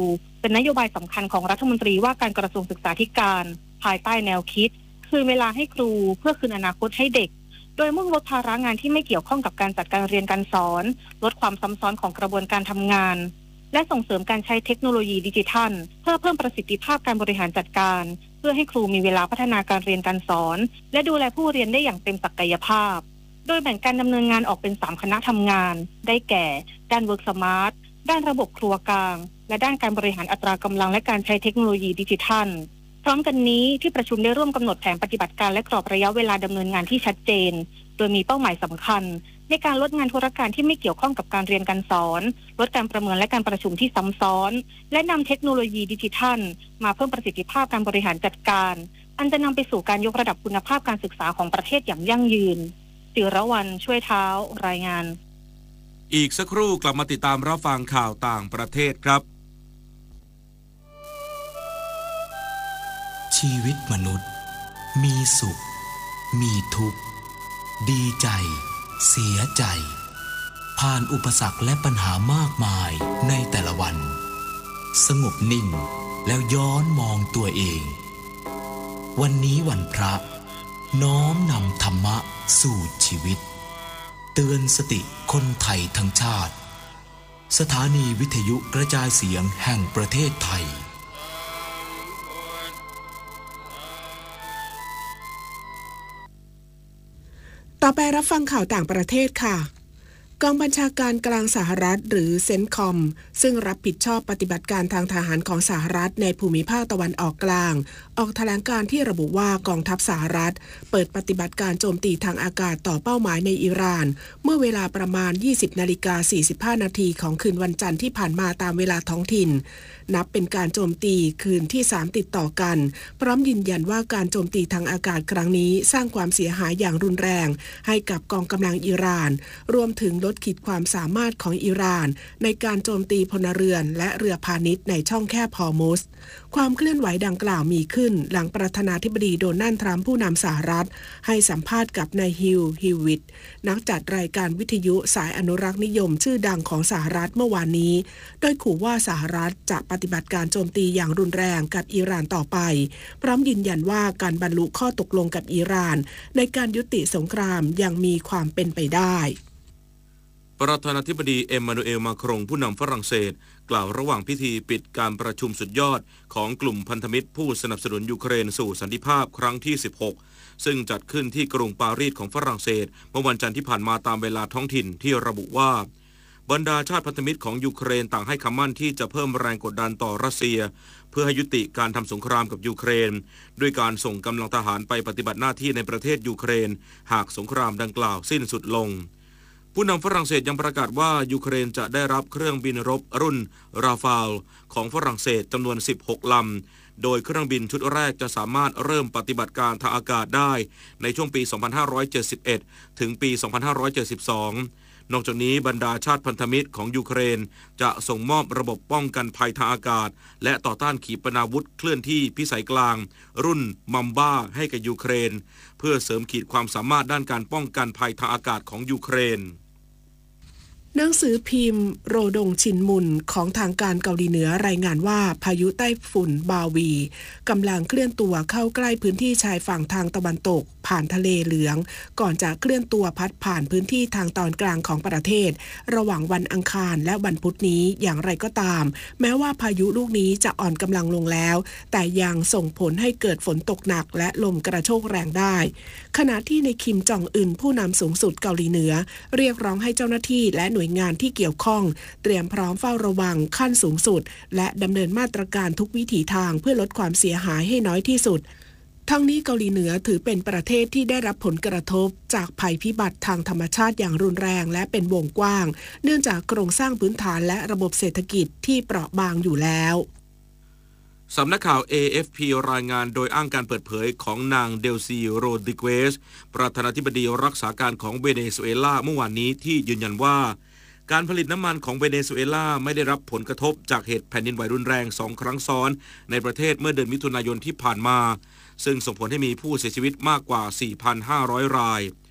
เป็นนโยบายสำคัญของรัฐมนตรีว่าการกระทรวงศึกษาธิการภายใต้แนวคิดคืนเวลาให้ครูเพื่อคืนอนาคตให้เด็กโดยมุ่งลดภาระงานที่ไม่เกี่ยวข้องกับการจัดการเรียนการสอนลดความซ้ำซ้อนของกระบวนการทำงานและส่งเสริมการใช้เทคโนโลยีดิจิทัลเพื่อเพิ่มประสิทธิภาพการบริหารจัดการเพื่อให้ครูมีเวลาพัฒนาการเรียนการสอนและดูแลผู้เรียนได้อย่างเต็มศักยภาพโดยแบ่งการดำเนินงานออกเป็น3คณะทำงานได้แก่ด้าน Work Smart ด้านระบบครัวกลางและด้านการบริหารอัตรากำลังและการใช้เทคโนโลยีดิจิทัลพร้อมกันนี้ที่ประชุมได้ร่วมกำหนดแผนปฏิบัติการและกรอบระยะเวลาดำเนินงานที่ชัดเจนโดยมีเป้าหมายสำคัญในการลดงานธุรการที่ไม่เกี่ยวข้องกับการเรียนการสอนลดการประเมินและการประชุมที่ซ้ำซ้อนและนำเทคโนโลยีดิจิทัลมาเพิ่มประสิทธิภาพการบริหารจัดการอันจะนำไปสู่การยกระดับคุณภาพการศึกษาของประเทศอย่างยั่งยืนศิรวรรณช่วยเท้ารายงานอีกสักครู่กลับมาติดตามรับฟังข่าวต่างประเทศครับชีวิตมนุษย์มีสุขมีทุกข์ดีใจเสียใจผ่านอุปสรรคและปัญหามากมายในแต่ละวันสงบนิ่งแล้วย้อนมองตัวเองวันนี้วันพระน้อมนำธรรมะสู่ชีวิตเตือนสติคนไทยทั้งชาติสถานีวิทยุกระจายเสียงแห่งประเทศไทยต่อไปรับฟังข่าวต่างประเทศค่ะกองบัญชาการกลางสหรัฐหรือเซนคอมซึ่งรับผิดชอบปฏิบัติการทางทหารของสหรัฐในภูมิภาคตะวันออกกลางออกแถลงการที่ระบุว่ากองทัพสหรัฐเปิดปฏิบัติการโจมตีทางอากาศต่อเป้าหมายในอิหร่านเมื่อเวลาประมาณ 20:45 นาทีของคืนวันจันทร์ที่ผ่านมาตามเวลาท้องถิ่นนับเป็นการโจมตีคืนที่3ติดต่อกันพร้อมยืนยันว่าการโจมตีทางอากาศครั้งนี้สร้างความเสียหายอย่างรุนแรงให้กับกองกำลังอิหร่านรวมถึงลดขีดความสามารถของอิหร่านในการโจมตีพลเรือนและเรือพาณิชย์ในช่องแคบฮอร์มุซความเคลื่อนไหวดังกล่าวมีขึ้นหลังประธานาธิบดีโดนัลด์ทรัมป์ผู้นำสหรัฐให้สัมภาษณ์กับนายฮิววิตนักจัดรายการวิทยุสายอนุรักษ์นิยมชื่อดังของสหรัฐเมื่อวานนี้โดยขู่ว่าสหรัฐจะปฏิบัติการโจมตีอย่างรุนแรงกับอิหร่านต่อไปพร้อมยืนยันว่าการบรรลุข้อตกลงกับอิหร่านในการยุติสงครามยังมีความเป็นไปได้ประธานาธิบดีเอ็มมานูเอลมาครงผู้นำฝรั่งเศสกล่าวระหว่างพิธีปิดการประชุมสุดยอดของกลุ่มพันธมิตรผู้สนับสนุนยูเครนสู่สันติภาพครั้งที่16ซึ่งจัดขึ้นที่กรุงปารีสของฝรั่งเศสเมื่อวันจันทร์ที่ผ่านมาตามเวลาท้องถิ่นที่ระบุว่าบรรดาชาติพันธมิตรของยูเครนต่างให้คำมั่นที่จะเพิ่มแรงกดดันต่อรัสเซียเพื่อให้ยุติการทำสงครามกับยูเครนด้วยการส่งกำลังทหารไปปฏิบัติหน้าที่ในประเทศยูเครนหากสงครามดังกล่าวสิ้นสุดลงผู้นำฝรั่งเศสยังประกาศว่ายูเครนจะได้รับเครื่องบินรบรุ่นราฟาลของฝรั่งเศสจำนวน16ลำโดยเครื่องบินชุดแรกจะสามารถเริ่มปฏิบัติการทางอากาศได้ในช่วงปี 2571 ถึงปี 2572 นอกจากนี้บรรดาชาติพันธมิตรของยูเครนจะส่งมอบระบบป้องกันภัยทางอากาศและต่อต้านขีปนาวุธเคลื่อนที่พิสัยกลางรุ่นมัมบ้าให้กับยูเครนเพื่อเสริมขีดความสามารถด้านการป้องกันภัยทางอากาศของยูเครนหนังสือพิมพ์โรดงชินมุนของทางการเกาหลีเหนือรายงานว่าพายุไต้ฝุ่นบาวีกำลังเคลื่อนตัวเข้าใกล้พื้นที่ชายฝั่งทางตะวันตกผ่านทะเลเหลืองก่อนจะเคลื่อนตัวพัดผ่านพื้นที่ทางตอนกลางของประเทศระหว่างวันอังคารและวันพุธนี้อย่างไรก็ตามแม้ว่าพายุลูกนี้จะอ่อนกำลังลงแล้วแต่ยังส่งผลให้เกิดฝนตกหนักและลมกระโชกแรงได้ขณะที่ในคิมจองอึนผู้นำสูงสุดเกาหลีเหนือเรียกร้องให้เจ้าหน้าที่และหน่วยงานที่เกี่ยวข้องเตรียมพร้อมเฝ้าระวังขั้นสูงสุดและดำเนินมาตรการทุกวิถีทางเพื่อลดความเสียหายให้น้อยที่สุดทั้งนี้เกาหลีเหนือถือเป็นประเทศที่ได้รับผลกระทบจากภัยพิบัติทางธรรมชาติอย่างรุนแรงและเป็นวงกว้างเนื่องจากโครงสร้างพื้นฐานและระบบเศรษฐกิจที่เปราะบางอยู่แล้วสำนักข่าว AFP รายงานโดยอ้างการเปิดเผยของนางเดลซีโรดริเกสประธานาธิบดีรักษาการของเวเนซุเอลาเมื่อวานนี้ที่ยืนยันว่าการผลิตน้ำมันของเวเนซุเอลาไม่ได้รับผลกระทบจากเหตุแผ่นดินไหวรุนแรง2ครั้งซ้อนในประเทศเมื่อเดือนมิถุนายนที่ผ่านมาซึ่งส่งผลให้มีผู้เสียชีวิตมากกว่า 4,500 ราย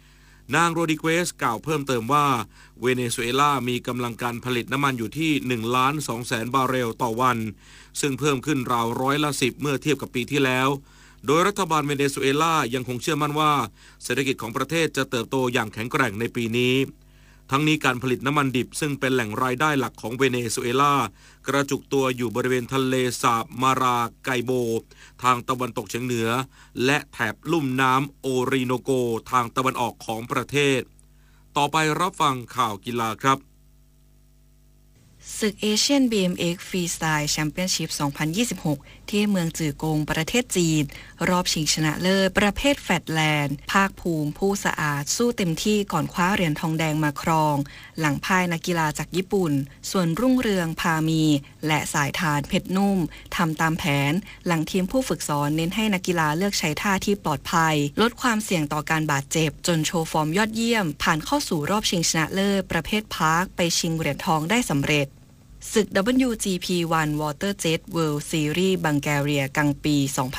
นางโรดิเกสกล่าวเพิ่มเติมว่าเวเนซุเอลามีกำลังการผลิตน้ำมันอยู่ที่ 1,200,000 บาร์เรลต่อวันซึ่งเพิ่มขึ้นราว10%เมื่อเทียบกับปีที่แล้วโดยรัฐบาลเวเนซุเอลายังคงเชื่อมั่นว่าเศรษฐกิจของประเทศจะเติบโตอย่างแข็งแกร่งในปีนี้ทั้งนี้การผลิตน้ำมันดิบซึ่งเป็นแหล่งรายได้หลักของเวเนซุเอลากระจุกตัวอยู่บริเวณทะเลสาบมาราไกโบทางตะวันตกเฉียงเหนือและแถบลุ่มน้ำโอริโนโกทางตะวันออกของประเทศต่อไปรับฟังข่าวกีฬาครับศึกเอเชียน BMX ฟรีสไตล์แชมเปี้ยนชิพ 2026 ที่เมืองจื่อกงประเทศจีนรอบชิงชนะเลิศประเภทแฟตแลนด์ภาคภูมิผู้สะอาดสู้เต็มที่ก่อนคว้าเหรียญทองแดงมาครองหลังพ่ายนักกีฬาจากญี่ปุ่นส่วนรุ่งเรืองพามีและสายทานเพชรนุ่มทำตามแผนหลังทีมผู้ฝึกสอนเน้นให้นักกีฬาเลือกใช้ท่าที่ปลอดภัยลดความเสี่ยงต่อการบาดเจ็บจนโชว์ฟอร์มยอดเยี่ยมผ่านเข้าสู่รอบชิงชนะเลิศประเภทพาร์คไปชิงเหรียญทองได้สำเร็จศึก WGP1 WaterJet World Series บังแกเรียกลางปี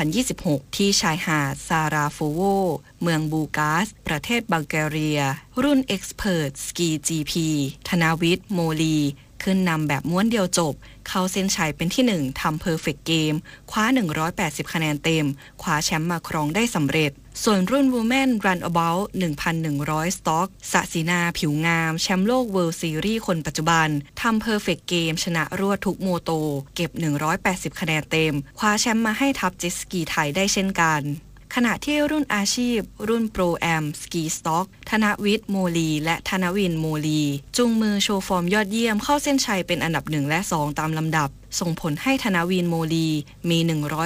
2026 ที่ชายหาดซาราโฟโวเมืองบูกาสประเทศบังแกเรียรุ่น Expert Ski GP ธนวิทย์โมลีขึ้นนำแบบม้วนเดียวจบเข้าเส้นชัยเป็นที่1ทำ Perfect Game คว้า180คะแนนเต็มคว้าแชมป์มาครองได้สำเร็จส่วนรุ่น Women Runabout 1,100 สต็อกสศินาผิวงามแชมป์โลก World Series คนปัจจุบันทำ Perfect Game ชนะรวดทุกโมโตเก็บ180คะแนนเต็มคว้าแชมป์มาให้ทัพเจ็ตสกีไทยได้เช่นกันขณะที่รุ่นอาชีพรุ่นโปรแอมสกีสต็อกธนวิทย์โมลีและธนวินโมลีจุงมือโชว์ฟอร์มยอดเยี่ยมเข้าเส้นชัยเป็นอันดับ1และ2ตามลำดับส่งผลให้ธนวินโมลีมี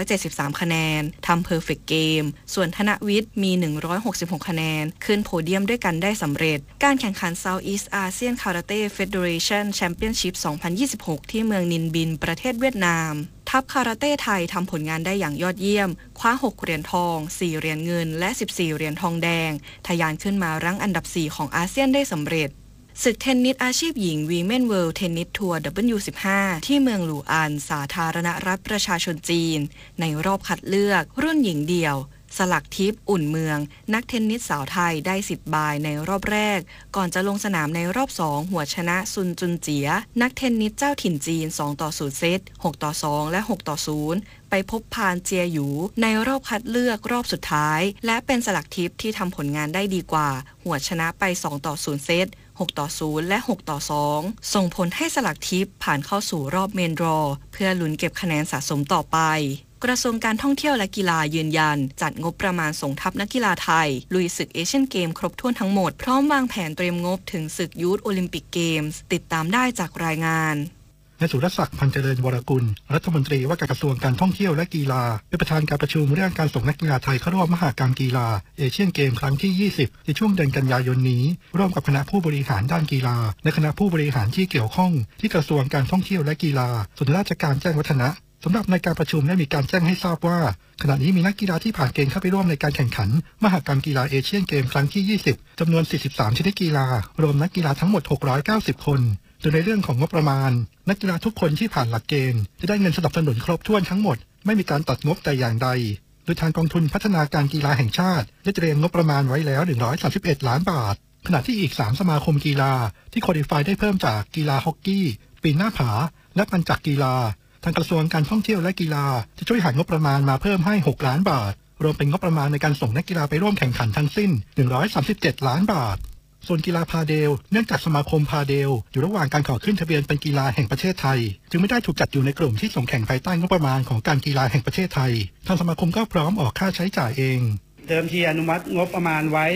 173คะแนนทำ Perfect Game ส่วนธนวิทย์มี166คะแนนขึ้นโพเดียมด้วยกันได้สำเร็จการแข่งขัน Southeast Asian Karate Federation Championship 2026 ที่เมืองนินบินประเทศเวียดนามทัพคาราเต้ไทยทำผลงานได้อย่างยอดเยี่ยมคว้า6เหรียญทอง4เหรียญเงินและ14เหรียญทองแดงทะยานขึ้นมารั้งอันดับ4ของอาเซียนได้สำเร็จศึกเทนนิสอาชีพหญิง Women World Tennis Tour W15 ที่เมืองหลู่อานสาธารณรัฐประชาชนจีนในรอบคัดเลือกรุ่นหญิงเดี่ยวสลักทิพย์อุ่นเมืองนักเทนนิสสาวไทยได้สิทธิ์บายในรอบแรกก่อนจะลงสนามในรอบ2หัวชนะซุนจุนเจียนักเทนนิสเจ้าถิ่นจีน2-0เซต6-2และ6-0ไปพบพานเจียหยูในรอบคัดเลือกรอบสุดท้ายและเป็นสลักทิพย์ที่ทำผลงานได้ดีกว่าหัวชนะไป2-0เซต6-0และ6-2ส่งผลให้สลักทิพย์ผ่านเข้าสู่รอบเมนดรอเพื่อลุ้นเก็บคะแนนสะสมต่อไปกระทรวงการท่องเที่ยวและกีฬายืนยันจัดงบประมาณส่งทัพนักกีฬาไทยลุยศึกเอเชียนเกมครบถ้วนทั้งหมดพร้อมวางแผนเตรียมงบถึงศึกยูทโอลิมปิกเกมส์ติดตามได้จากรายงานนายสุรศักดิ์พันเจริญวรกุลรัฐมนตรีว่าการกระทรวงการท่องเที่ยวและกีฬาเป็นประธานการประชุมเรื่องการส่งนักกีฬาไทยเข้าร่วมมหกรรมกีฬาเอเชียนเกมครั้งที่ 20ในช่วงเดือนกันยายนนี้ร่วมกับคณะผู้บริหารด้านกีฬาและคณะผู้บริหารที่เกี่ยวข้องที่กระทรวงการท่องเที่ยวและกีฬาส่วนราชการแจ้งวัฒนะสำหรับในการประชุมได้มีการแจ้งให้ทราบว่าขณะนี้มีนักกีฬาที่ผ่านเกณฑ์เข้าไปร่วมในการแข่งขันมหกรรมกีฬาเอเชียนเกมครั้งที่ 20จำนวน43ชนิดกีฬารวมนักกีฬาทั้งหมด690คนโดยในเรื่องของงบประมาณนักกีฬาทุกคนที่ผ่านหลักเกณฑ์จะได้เงินสนับสนุนครบถ้วนทั้งหมดไม่มีการตัดงบแต่อย่างใดโดยทางกองทุนพัฒนาการกีฬาแห่งชาติได้เตรียมงบประมาณไว้แล้ว131ล้านบาทขณะที่อีก3สมาคมกีฬาที่ควอลิฟายได้เพิ่มจากกีฬาฮอกกี้ปีนหน้าผาและปัญจักกีฬาทางกระทรวงการท่องเที่ยวและกีฬาจะช่วยหางบประมาณมาเพิ่มให้6ล้านบาทรวมเป็นงบประมาณในการส่งนักกีฬาไปร่วมแข่งขันทั้งสิ้น137ล้านบาทส่วนกีฬาพาเดลเนื่องจากสมาคมพาเดลอยู่ระหว่างการขอขึ้นทะเบียนเป็นกีฬาแห่งประเทศไทยจึงไม่ได้ถูกจัดอยู่ในกลุ่มที่ส่งแข่งภายใต้งบประมาณของการกีฬาแห่งประเทศไทยทางสมาคมก็พร้อมออกค่าใช้จ่ายเองเดิมทีอนุมัติงบประมาณไว้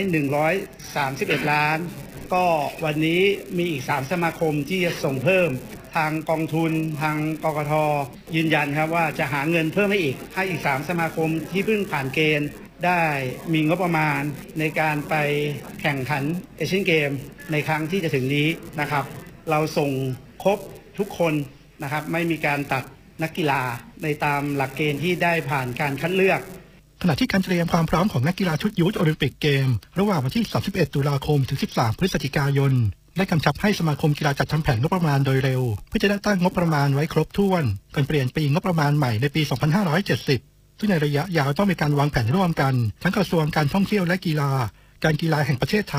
131ล้านก็วันนี้มีอีก3สมาคมที่จะส่งเพิ่มทางกองทุนทางกกท.ยืนยันครับว่าจะหาเงินเพิ่มให้อีก3สมาคมที่เพิ่งผ่านเกณฑ์ได้มีงบประมาณในการไปแข่งขันเอเชียนเกมในครั้งที่จะถึงนี้นะครับเราส่งครบทุกคนนะครับไม่มีการตัดนักกีฬาในตามหลักเกณฑ์ที่ได้ผ่านการคัดเลือกขณะที่การเตรียมความพร้อมของนักกีฬาชุดยูทโอลิมปิกเกมระหว่างวันที่31ตุลาคมถึง13พฤศจิกายนได้กำชับให้สมาคมกีฬาจัดทำแผนงบประมาณโดยเร็วเพื่อจะได้ตั้งงบประมาณไว้ครบถ้วนก่อนเปลี่ยนปีงบประมาณใหม่ในปี 2570ซึ่งในระยะยาวต้องมีการวางแผนร่วมกันทั้งกระทรวงการท่องเที่ยวและกีฬาการกีฬาแห่งประเทศไทย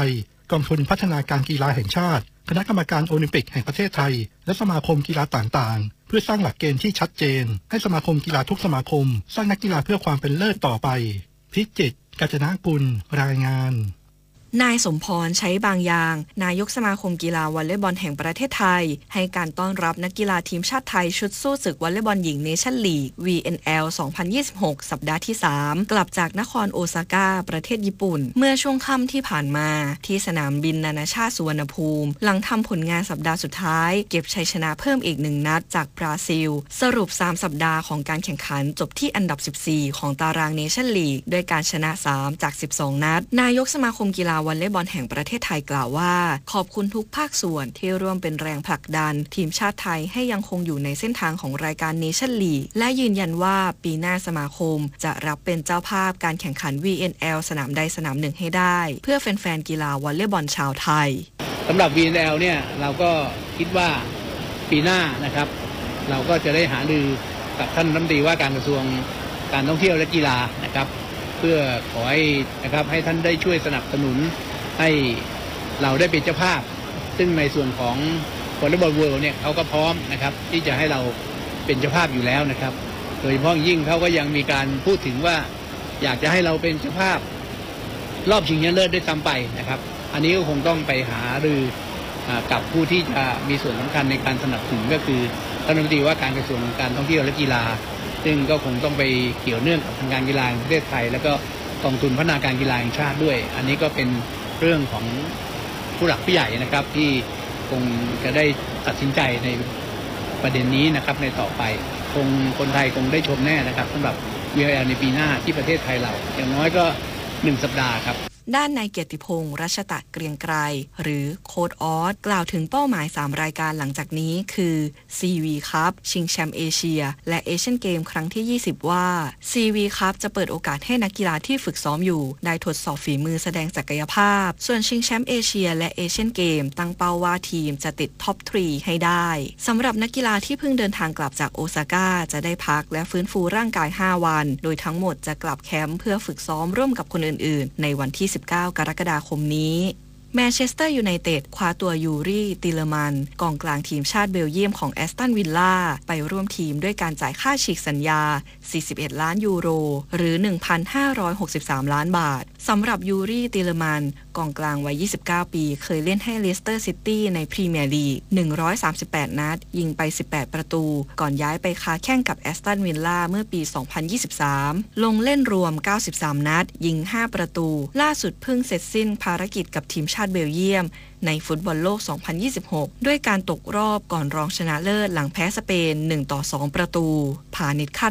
กองทุนพัฒนาการกีฬาแห่งชาติคณะกรรมการโอลิมปิกแห่งประเทศไทยและสมาคมกีฬาต่างๆเพื่อสร้างหลักเกณฑ์ที่ชัดเจนให้สมาคมกีฬาทุกสมาคมสร้างนักกีฬาเพื่อความเป็นเลิศต่อไปพิจิตร กาญจนกุลรายงานนายสมพรใช้บางอย่างนายกสมาคมกีฬาวอลเลย์บอลแห่งประเทศไทยให้การต้อนรับนักกีฬาทีมชาติไทยชุดสู้ศึกวอลเลย์บอลหญิงเนชั่นลีก VNL 2026 สัปดาห์ที่ 3 กลับจากนครโอซาก้าประเทศญี่ปุ่นเมื่อช่วงค่ำที่ผ่านมาที่สนามบินนานาชาติสุวรรณภูมิหลังทำผลงานสัปดาห์สุดท้ายเก็บชัยชนะเพิ่มอีก1นัดจากบราซิลสรุป3สัปดาห์ของการแข่งขันจบที่อันดับ14ของตารางเนชั่นลีกด้วยการชนะ3จาก12นัดนายกสมาคมกีฬาวอลเลย์บอลแห่งประเทศไทยกล่าวว่าขอบคุณทุกภาคส่วนที่ร่วมเป็นแรงผลักดันทีมชาติไทยให้ยังคงอยู่ในเส้นทางของรายการเนชั่นลีกและยืนยันว่าปีหน้าสมาคมจะรับเป็นเจ้าภาพการแข่งขัน VNL สนามใดสนามหนึ่งให้ได้เพื่อแฟนๆกีฬาวอลเลย์บอลชาวไทยสำหรับ VNL เนี่ยเราก็คิดว่าปีหน้านะครับเราก็จะได้หารือกับท่านรัฐมนตรีว่าการกระทรวงการท่องเที่ยวและกีฬานะครับเพื่อขอให้นะครับให้ท่านได้ช่วยสนับสนุนให้เราได้เป็นเจ้าภาพซึ่งในส่วนของวอลเลย์บอลเวิลด์เนี่ยเขาก็พร้อมนะครับที่จะให้เราเป็นเจ้าภาพอยู่แล้วนะครับโดยเฉพาะยิ่งเขาก็ยังมีการพูดถึงว่าอยากจะให้เราเป็นเจ้าภาพรอบชิงชนะเลิศด้วยซ้ำไปนะครับอันนี้ก็คงต้องไปหารือกับผู้ที่จะมีส่วนสำคัญในการสนับสนุนก็คือรัฐมนตรีว่าการกระทรวงการท่องเที่ยวและกีฬาซึ่งก็คงต้องไปเกี่ยวเนื่องกับทางการกีฬาแห่งประเทศไทยแล้วก็กองทุนพัฒนาการกีฬาแห่งชาติด้วยอันนี้ก็เป็นเรื่องของผู้หลักผู้ใหญ่นะครับที่คงจะได้ตัดสินใจในประเด็นนี้นะครับในต่อไปคงคนไทยคงได้ชมแน่นะครับสำหรับ VNL ในปีหน้าที่ประเทศไทยเราอย่างน้อยก็1สัปดาห์ครับด้านนายเกียรติพงษ์รัชตะเกรียงไกรหรือโค้ดออสกล่าวถึงเป้าหมาย3รายการหลังจากนี้คือ CV คัพชิงแชมป์เอเชียและเอเชียนเกมครั้งที่20ว่า CV คัพจะเปิดโอกาสให้นักกีฬาที่ฝึกซ้อมอยู่ได้ทดสอบฝีมือแสดงศักยภาพส่วนชิงแชมป์เอเชียและเอเชียนเกมตั้งเป้าว่าทีมจะติดท็อป 3 ให้ได้สำหรับนักกีฬาที่เพิ่งเดินทางกลับจากโอซาก้าจะได้พักและฟื้นฟูร่างกาย5วันโดยทั้งหมดจะกลับแคมป์เพื่อฝึกซ้อมร่วมกับคนอื่นๆในวันที่19 กรกฎาคมนี้แมนเชสเตอร์ยูไนเต็ดคว้าตัวยูรี่ติเลมันกองกลางทีมชาติเบลเยียมของแอสตันวิลล่าไปร่วมทีมด้วยการจ่ายค่าฉีกสัญญา41ล้านยูโรหรือ 1,563 ล้านบาทสำหรับยูรี่ติเลมันกองกลางวัย29ปีเคยเล่นให้เลสเตอร์ซิตี้ในพรีเมียร์ลีก138นัดยิงไป18ประตูก่อนย้ายไปค้าแข่งกับแอสตันวิลล่าเมื่อปี2023ลงเล่นรวม93นัดยิง5ประตูล่าสุดเพิ่งเสร็จสิ้นภารกิจกับทีมชาติเบลเยียมในฟุตบอลโลก2026ด้วยการตกรอบก่อนรองชนะเลิศหลังแพ้สเปน1-2ประตูพาณิชย์คาด